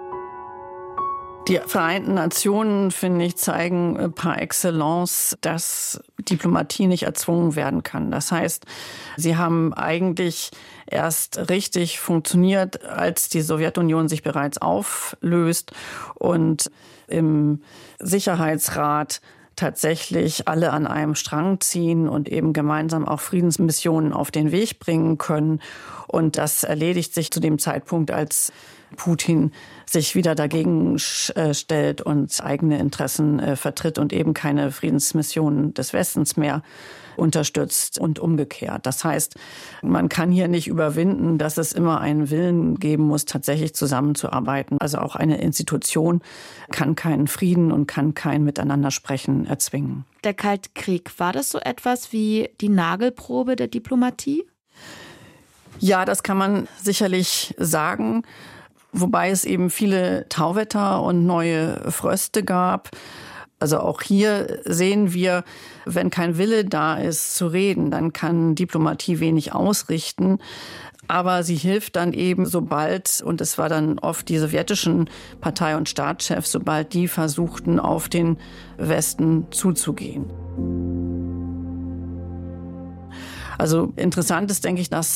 Die Vereinten Nationen, finde ich, zeigen par excellence, dass Diplomatie nicht erzwungen werden kann. Das heißt, sie haben eigentlich erst richtig funktioniert, als die Sowjetunion sich bereits auflöst und im Sicherheitsrat tatsächlich alle an einem Strang ziehen und eben gemeinsam auch Friedensmissionen auf den Weg bringen können. Und das erledigt sich zu dem Zeitpunkt, als Putin sich wieder dagegen stellt und eigene Interessen äh, vertritt und eben keine Friedensmissionen des Westens mehr unterstützt und umgekehrt. Das heißt, man kann hier nicht überwinden, dass es immer einen Willen geben muss, tatsächlich zusammenzuarbeiten. Also auch eine Institution kann keinen Frieden und kann kein Miteinandersprechen erzwingen. Der Kalte Krieg, war das so etwas wie die Nagelprobe der Diplomatie? Ja, das kann man sicherlich sagen. Wobei es eben viele Tauwetter und neue Fröste gab. Also auch hier sehen wir, wenn kein Wille da ist zu reden, dann kann Diplomatie wenig ausrichten. Aber sie hilft dann eben, sobald, und es war dann oft die sowjetischen Partei- und Staatschefs, sobald die versuchten, auf den Westen zuzugehen. Also interessant ist, denke ich, dass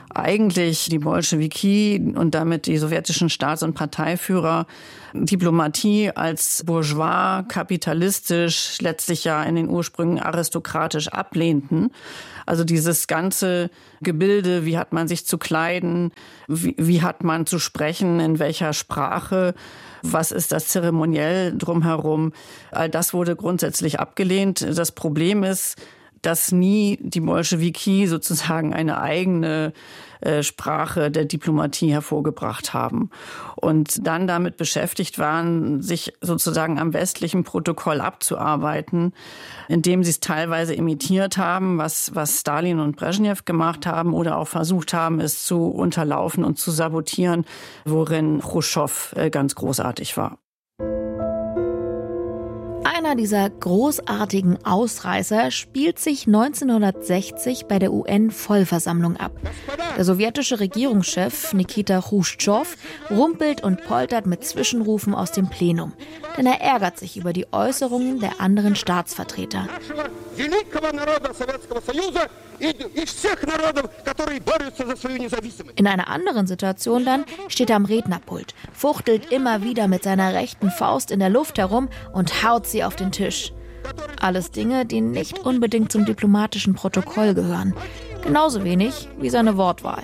eigentlich die Bolschewiki und damit die sowjetischen Staats- und Parteiführer Diplomatie als bourgeois, kapitalistisch, letztlich ja in den Ursprüngen aristokratisch ablehnten. Also dieses ganze Gebilde, wie hat man sich zu kleiden, wie, wie hat man zu sprechen, in welcher Sprache, was ist das zeremoniell drumherum, all das wurde grundsätzlich abgelehnt. Das Problem ist, dass nie die Bolschewiki sozusagen eine eigene äh, Sprache der Diplomatie hervorgebracht haben und dann damit beschäftigt waren, sich sozusagen am westlichen Protokoll abzuarbeiten, indem sie es teilweise imitiert haben, was, was Stalin und Brezhnev gemacht haben oder auch versucht haben, es zu unterlaufen und zu sabotieren, worin Chruschtschow äh, ganz großartig war. Einer dieser großartigen Ausreißer spielt sich neunzehnhundertsechzig bei der U N-Vollversammlung ab. Der sowjetische Regierungschef Nikita Chruschtschow rumpelt und poltert mit Zwischenrufen aus dem Plenum, denn er ärgert sich über die Äußerungen der anderen Staatsvertreter. In einer anderen Situation dann steht er am Rednerpult, fuchtelt immer wieder mit seiner rechten Faust in der Luft herum und haut sie auf den Tisch. Alles Dinge, die nicht unbedingt zum diplomatischen Protokoll gehören. Genauso wenig wie seine Wortwahl.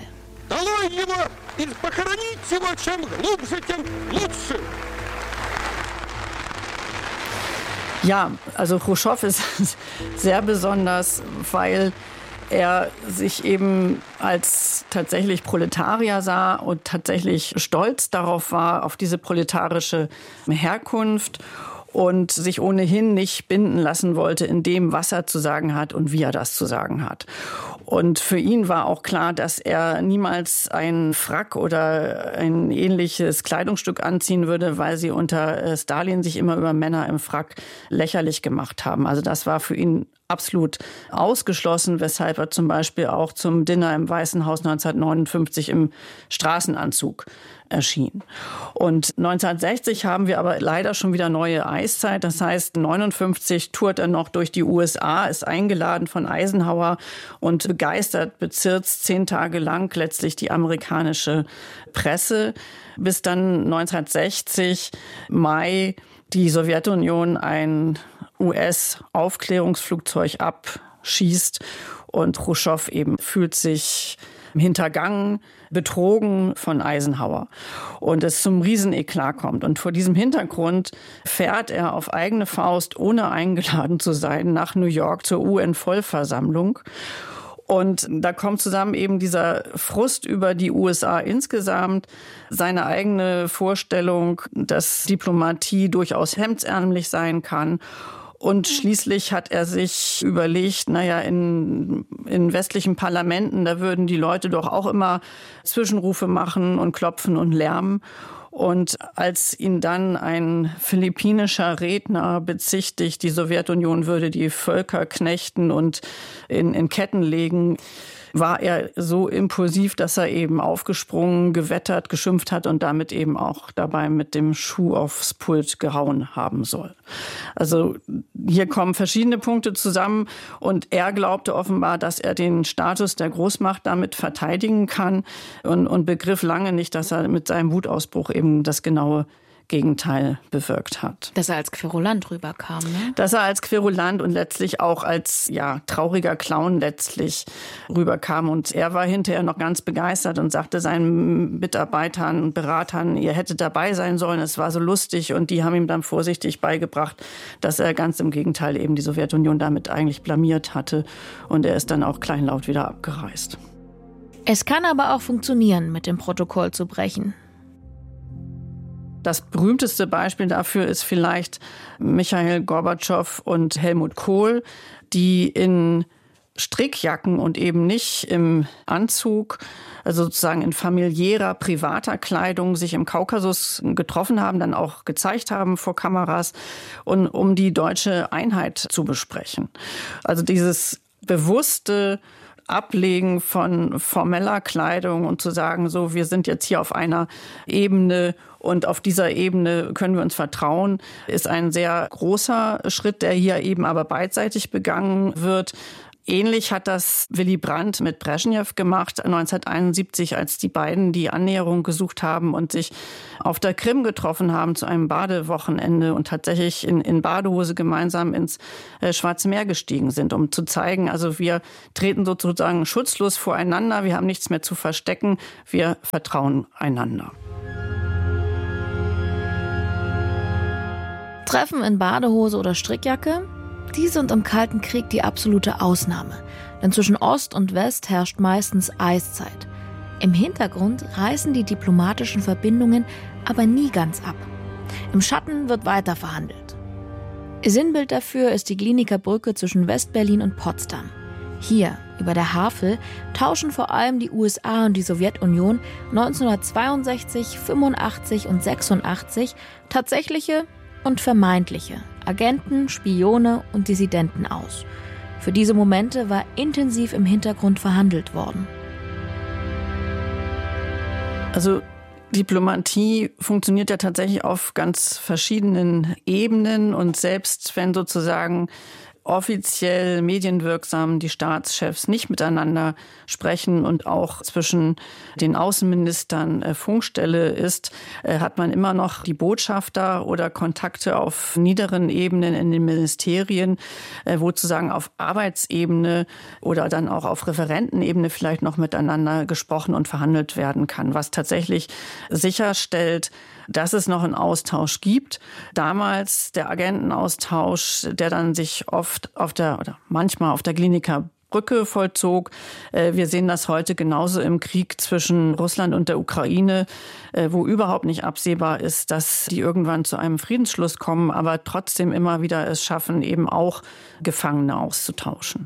Ja, also Chruschtschow ist sehr besonders, weil er sich eben als tatsächlich Proletarier sah und tatsächlich stolz darauf war, auf diese proletarische Herkunft und sich ohnehin nicht binden lassen wollte in dem, was er zu sagen hat und wie er das zu sagen hat. Und für ihn war auch klar, dass er niemals einen Frack oder ein ähnliches Kleidungsstück anziehen würde, weil sie unter Stalin sich immer über Männer im Frack lächerlich gemacht haben. Also das war für ihn absolut ausgeschlossen, weshalb er zum Beispiel auch zum Dinner im Weißen Haus neunzehnhundertneunundfünfzig im Straßenanzug erschien. Und neunzehnhundertsechzig haben wir aber leider schon wieder neue Eiszeit. Das heißt, neunundfünfzig tourt er noch durch die U S A, ist eingeladen von Eisenhower und begeistert, bezirzt zehn Tage lang letztlich die amerikanische Presse, bis dann neunzehnhundertsechzig Mai die Sowjetunion ein U S-Aufklärungsflugzeug abschießt und Chruschtschow eben fühlt sich hintergangen, betrogen von Eisenhower und es zum Rieseneklat kommt. Und vor diesem Hintergrund fährt er auf eigene Faust, ohne eingeladen zu sein, nach New York zur U N-Vollversammlung. Und da kommt zusammen eben dieser Frust über die U S A insgesamt, seine eigene Vorstellung, dass Diplomatie durchaus hemdsärmlich sein kann. Und schließlich hat er sich überlegt, naja, in, in westlichen Parlamenten, da würden die Leute doch auch immer Zwischenrufe machen und klopfen und lärmen. Und als ihn dann ein philippinischer Redner bezichtigt, die Sowjetunion würde die Völker knechten und in, in Ketten legen, war er so impulsiv, dass er eben aufgesprungen, gewettert, geschimpft hat und damit eben auch dabei mit dem Schuh aufs Pult gehauen haben soll. Also hier kommen verschiedene Punkte zusammen und er glaubte offenbar, dass er den Status der Großmacht damit verteidigen kann und, und begriff lange nicht, dass er mit seinem Wutausbruch eben das genaue Gegenteil bewirkt hat. Dass er als Querulant rüberkam, ne? Dass er als Querulant und letztlich auch als ja trauriger Clown letztlich rüberkam. Und er war hinterher noch ganz begeistert und sagte seinen Mitarbeitern und Beratern, ihr hättet dabei sein sollen, es war so lustig. Und die haben ihm dann vorsichtig beigebracht, dass er ganz im Gegenteil eben die Sowjetunion damit eigentlich blamiert hatte. Und er ist dann auch kleinlaut wieder abgereist. Es kann aber auch funktionieren, mit dem Protokoll zu brechen. Das berühmteste Beispiel dafür ist vielleicht Michail Gorbatschow und Helmut Kohl, die in Strickjacken und eben nicht im Anzug, also sozusagen in familiärer, privater Kleidung sich im Kaukasus getroffen haben, dann auch gezeigt haben vor Kameras, und um die deutsche Einheit zu besprechen. Also dieses bewusste Ablegen von formeller Kleidung und zu sagen, so, wir sind jetzt hier auf einer Ebene und auf dieser Ebene können wir uns vertrauen, ist ein sehr großer Schritt, der hier eben aber beidseitig begangen wird. Ähnlich hat das Willy Brandt mit Breschnew gemacht neunzehnhunderteinundsiebzig, als die beiden die Annäherung gesucht haben und sich auf der Krim getroffen haben zu einem Badewochenende und tatsächlich in, in Badehose gemeinsam ins äh, Schwarze Meer gestiegen sind, um zu zeigen, also wir treten sozusagen schutzlos voreinander, wir haben nichts mehr zu verstecken, wir vertrauen einander. Treffen in Badehose oder Strickjacke? Die sind im Kalten Krieg die absolute Ausnahme. Denn zwischen Ost und West herrscht meistens Eiszeit. Im Hintergrund reißen die diplomatischen Verbindungen aber nie ganz ab. Im Schatten wird weiter verhandelt. Sinnbild dafür ist die Glienicke Brücke zwischen West-Berlin und Potsdam. Hier, über der Havel, tauschen vor allem die U S A und die Sowjetunion neunzehnhundertzweiundsechzig, fünfundachtzig und sechsundachtzig tatsächliche und vermeintliche Agenten, Spione und Dissidenten aus. Für diese Momente war intensiv im Hintergrund verhandelt worden. Also Diplomatie funktioniert ja tatsächlich auf ganz verschiedenen Ebenen und selbst wenn sozusagen offiziell medienwirksam die Staatschefs nicht miteinander sprechen und auch zwischen den Außenministern äh, Funkstelle ist, äh, hat man immer noch die Botschafter oder Kontakte auf niederen Ebenen in den Ministerien, äh, wo sozusagen auf Arbeitsebene oder dann auch auf Referentenebene vielleicht noch miteinander gesprochen und verhandelt werden kann, was tatsächlich sicherstellt, dass es noch einen Austausch gibt. Damals der Agentenaustausch, der dann sich oft auf der oder manchmal auf der Glienicke Brücke vollzog. Wir sehen das heute genauso im Krieg zwischen Russland und der Ukraine, wo überhaupt nicht absehbar ist, dass die irgendwann zu einem Friedensschluss kommen, aber trotzdem immer wieder es schaffen, eben auch Gefangene auszutauschen.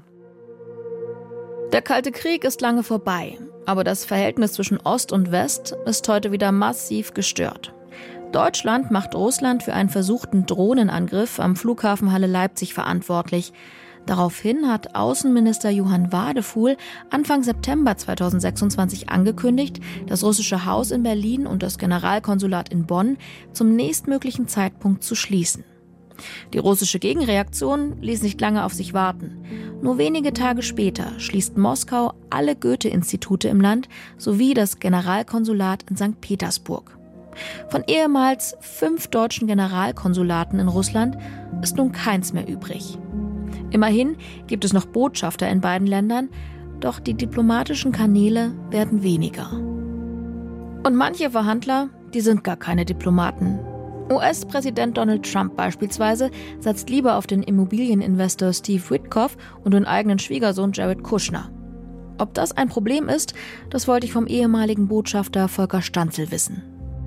Der Kalte Krieg ist lange vorbei, aber das Verhältnis zwischen Ost und West ist heute wieder massiv gestört. Deutschland macht Russland für einen versuchten Drohnenangriff am Flughafen Halle-Leipzig verantwortlich. Daraufhin hat Außenminister Johann Wadefuhl Anfang September zweitausendsechsundzwanzig angekündigt, das russische Haus in Berlin und das Generalkonsulat in Bonn zum nächstmöglichen Zeitpunkt zu schließen. Die russische Gegenreaktion ließ nicht lange auf sich warten. Nur wenige Tage später schließt Moskau alle Goethe-Institute im Land sowie das Generalkonsulat in Sankt Petersburg. Von ehemals fünf deutschen Generalkonsulaten in Russland ist nun keins mehr übrig. Immerhin gibt es noch Botschafter in beiden Ländern, doch die diplomatischen Kanäle werden weniger. Und manche Verhandler, die sind gar keine Diplomaten. U S-Präsident Donald Trump beispielsweise setzt lieber auf den Immobilieninvestor Steve Witkoff und den eigenen Schwiegersohn Jared Kushner. Ob das ein Problem ist, das wollte ich vom ehemaligen Botschafter Volker Stanzel wissen.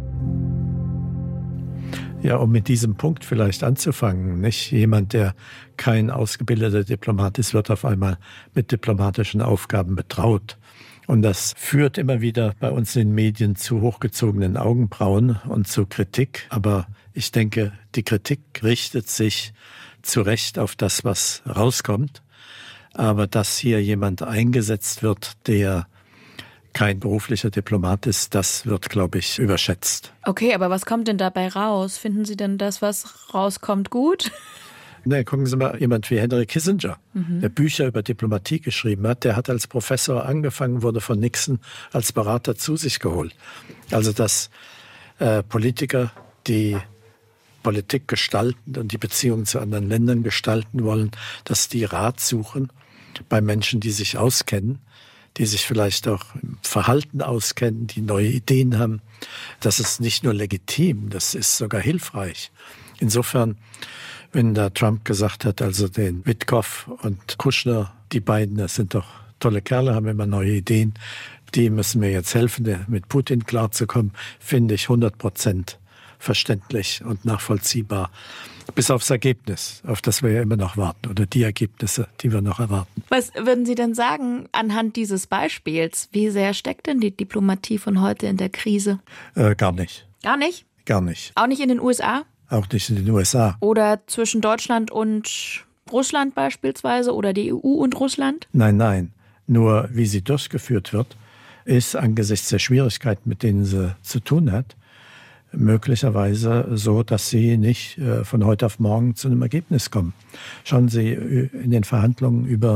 Ja, um mit diesem Punkt vielleicht anzufangen, nicht? Jemand, der kein ausgebildeter Diplomat ist, wird auf einmal mit diplomatischen Aufgaben betraut. Und das führt immer wieder bei uns in den Medien zu hochgezogenen Augenbrauen und zu Kritik. Aber ich denke, die Kritik richtet sich zu Recht auf das, was rauskommt. Aber dass hier jemand eingesetzt wird, der kein beruflicher Diplomat ist, das wird, glaube ich, überschätzt. Okay, aber was kommt denn dabei raus? Finden Sie denn das, was rauskommt, gut? Ne, gucken Sie mal, jemand wie Henry Kissinger, mhm. der Bücher über Diplomatie geschrieben hat, der hat als Professor angefangen, wurde von Nixon als Berater zu sich geholt. Also dass äh, Politiker, die Politik gestalten und die Beziehungen zu anderen Ländern gestalten wollen, dass die Rat suchen bei Menschen, die sich auskennen, die sich vielleicht auch im Verhalten auskennen, die neue Ideen haben. Das ist nicht nur legitim, das ist sogar hilfreich. Insofern, wenn da Trump gesagt hat, also den Witkoff und Kushner, die beiden, das sind doch tolle Kerle, haben immer neue Ideen, die müssen mir jetzt helfen, mit Putin klarzukommen, finde ich hundert Prozent verständlich und nachvollziehbar. Bis aufs Ergebnis, auf das wir ja immer noch warten, oder die Ergebnisse, die wir noch erwarten. Was würden Sie denn sagen anhand dieses Beispiels? Wie sehr steckt denn die Diplomatie von heute in der Krise? Äh, gar nicht. Gar nicht? Gar nicht. Auch nicht in den U S A? Auch nicht in den U S A. Oder zwischen Deutschland und Russland beispielsweise oder die E U und Russland? Nein, nein. Nur wie sie durchgeführt wird, ist angesichts der Schwierigkeiten, mit denen sie zu tun hat, möglicherweise so, dass sie nicht äh, von heute auf morgen zu einem Ergebnis kommen. Schauen Sie in den Verhandlungen über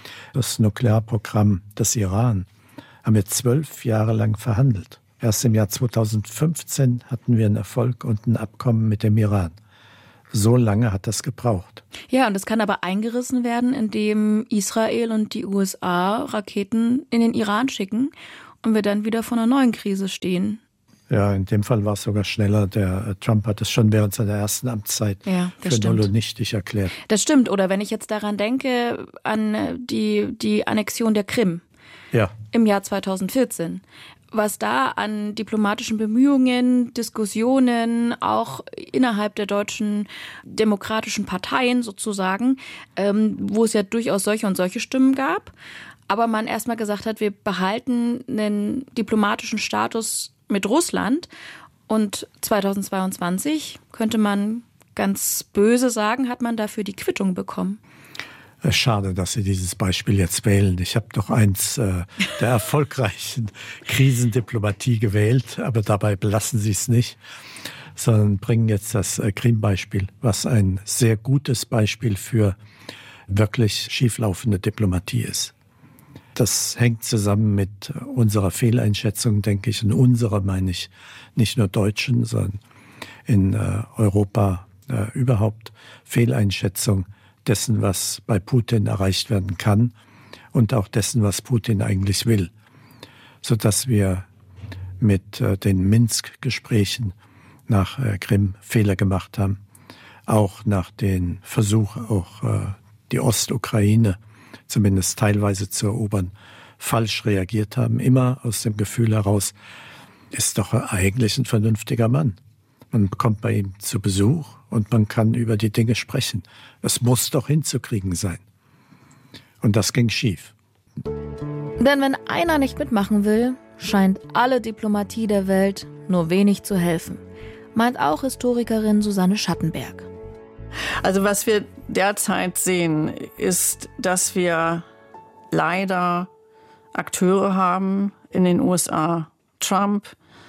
Das Nuklearprogramm des Iran haben wir zwölf Jahre lang verhandelt. Erst im Jahr zweitausendfünfzehn hatten wir einen Erfolg und ein Abkommen mit dem Iran. So lange hat das gebraucht. Ja, und es kann aber eingerissen werden, indem Israel und die U S A Raketen in den Iran schicken und wir dann wieder vor einer neuen Krise stehen. Ja, in dem Fall war es sogar schneller. Der Trump hat es schon während seiner ersten Amtszeit ja, für null und nichtig erklärt. Das stimmt. Oder wenn ich jetzt daran denke, an die, die Annexion der Krim ja. im Jahr zweitausendvierzehn. Was da an diplomatischen Bemühungen, Diskussionen, auch innerhalb der deutschen demokratischen Parteien sozusagen, ähm, wo es ja durchaus solche und solche Stimmen gab, aber man erstmal gesagt hat, wir behalten einen diplomatischen Status mit Russland und zweitausendzweiundzwanzig könnte man ganz böse sagen, hat man dafür die Quittung bekommen. Schade, dass Sie dieses Beispiel jetzt wählen. Ich habe doch eins äh, der erfolgreichen Krisendiplomatie gewählt, aber dabei belassen Sie es nicht, sondern bringen jetzt das äh, Krim-Beispiel, was ein sehr gutes Beispiel für wirklich schieflaufende Diplomatie ist. Das hängt zusammen mit unserer Fehleinschätzung, denke ich, und unserer meine ich nicht nur Deutschen, sondern in äh, Europa äh, überhaupt Fehleinschätzung dessen, was bei Putin erreicht werden kann und auch dessen, was Putin eigentlich will. Sodass wir mit äh, den Minsk-Gesprächen nach äh, Krim Fehler gemacht haben. Auch nach den Versuchen, auch äh, die Ostukraine zumindest teilweise zu erobern, falsch reagiert haben. Immer aus dem Gefühl heraus, ist doch eigentlich ein vernünftiger Mann. Man kommt bei ihm zu Besuch und man kann über die Dinge sprechen. Es muss doch hinzukriegen sein. Und das ging schief. Denn wenn einer nicht mitmachen will, scheint alle Diplomatie der Welt nur wenig zu helfen, meint auch Historikerin Susanne Schattenberg. Also was wir derzeit sehen, ist, dass wir leider Akteure haben in den U S A, Trump,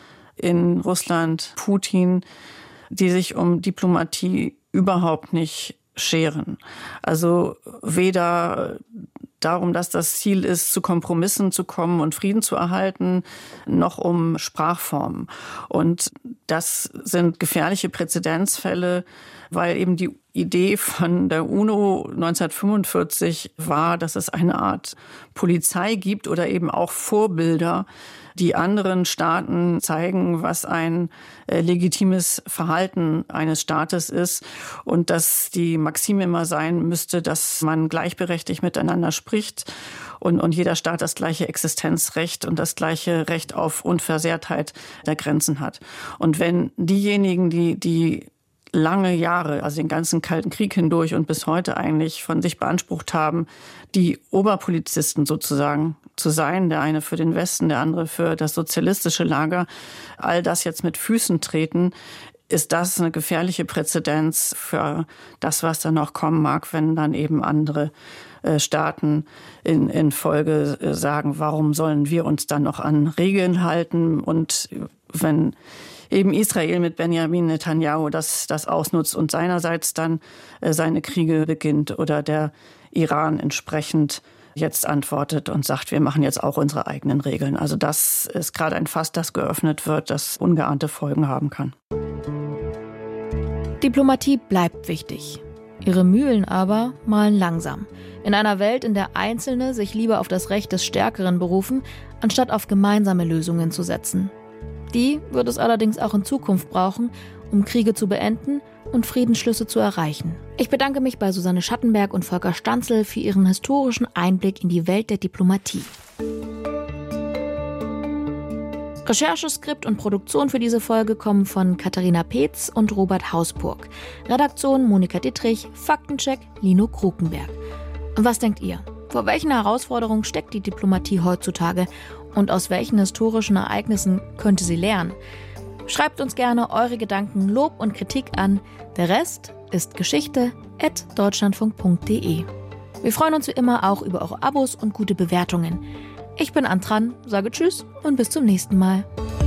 in Russland, Putin, die sich um Diplomatie überhaupt nicht scheren. Also weder darum, dass das Ziel ist, zu Kompromissen zu kommen und Frieden zu erhalten, noch um Sprachformen. Und das sind gefährliche Präzedenzfälle, weil eben die Idee von der UNO neunzehnhundertfünfundvierzig war, dass es eine Art Polizei gibt oder eben auch Vorbilder, die anderen Staaten zeigen, was ein äh, legitimes Verhalten eines Staates ist und dass die Maxime immer sein müsste, dass man gleichberechtigt miteinander spricht und, und jeder Staat das gleiche Existenzrecht und das gleiche Recht auf Unversehrtheit der Grenzen hat. Und wenn diejenigen, die die lange Jahre, also den ganzen Kalten Krieg hindurch und bis heute eigentlich von sich beansprucht haben, die Oberpolizisten sozusagen zu sein, der eine für den Westen, der andere für das sozialistische Lager, all das jetzt mit Füßen treten, ist das eine gefährliche Präzedenz für das, was dann noch kommen mag, wenn dann eben andere äh, Staaten in, in Folge äh, sagen, warum sollen wir uns dann noch an Regeln halten? Und wenn eben Israel mit Benjamin Netanyahu das, das ausnutzt und seinerseits dann äh, seine Kriege beginnt oder der Iran entsprechend jetzt antwortet und sagt, wir machen jetzt auch unsere eigenen Regeln. Also das ist gerade ein Fass, das geöffnet wird, das ungeahnte Folgen haben kann. Diplomatie bleibt wichtig. Ihre Mühlen aber mahlen langsam. In einer Welt, in der Einzelne sich lieber auf das Recht des Stärkeren berufen, anstatt auf gemeinsame Lösungen zu setzen. Die wird es allerdings auch in Zukunft brauchen, um Kriege zu beenden und Friedensschlüsse zu erreichen. Ich bedanke mich bei Susanne Schattenberg und Volker Stanzel für ihren historischen Einblick in die Welt der Diplomatie. Rechercheskript und Produktion für diese Folge kommen von Katharina Peetz und Robert Hausburg. Redaktion Monika Dittrich, Faktencheck Lino Krukenberg. Und was denkt ihr? Vor welchen Herausforderungen steckt die Diplomatie heutzutage und aus welchen historischen Ereignissen könnte sie lernen? Schreibt uns gerne eure Gedanken, Lob und Kritik an. Der Rest ist Geschichte at deutschlandfunk punkt de. Wir freuen uns wie immer auch über eure Abos und gute Bewertungen. Ich bin Antran, sage Tschüss und bis zum nächsten Mal.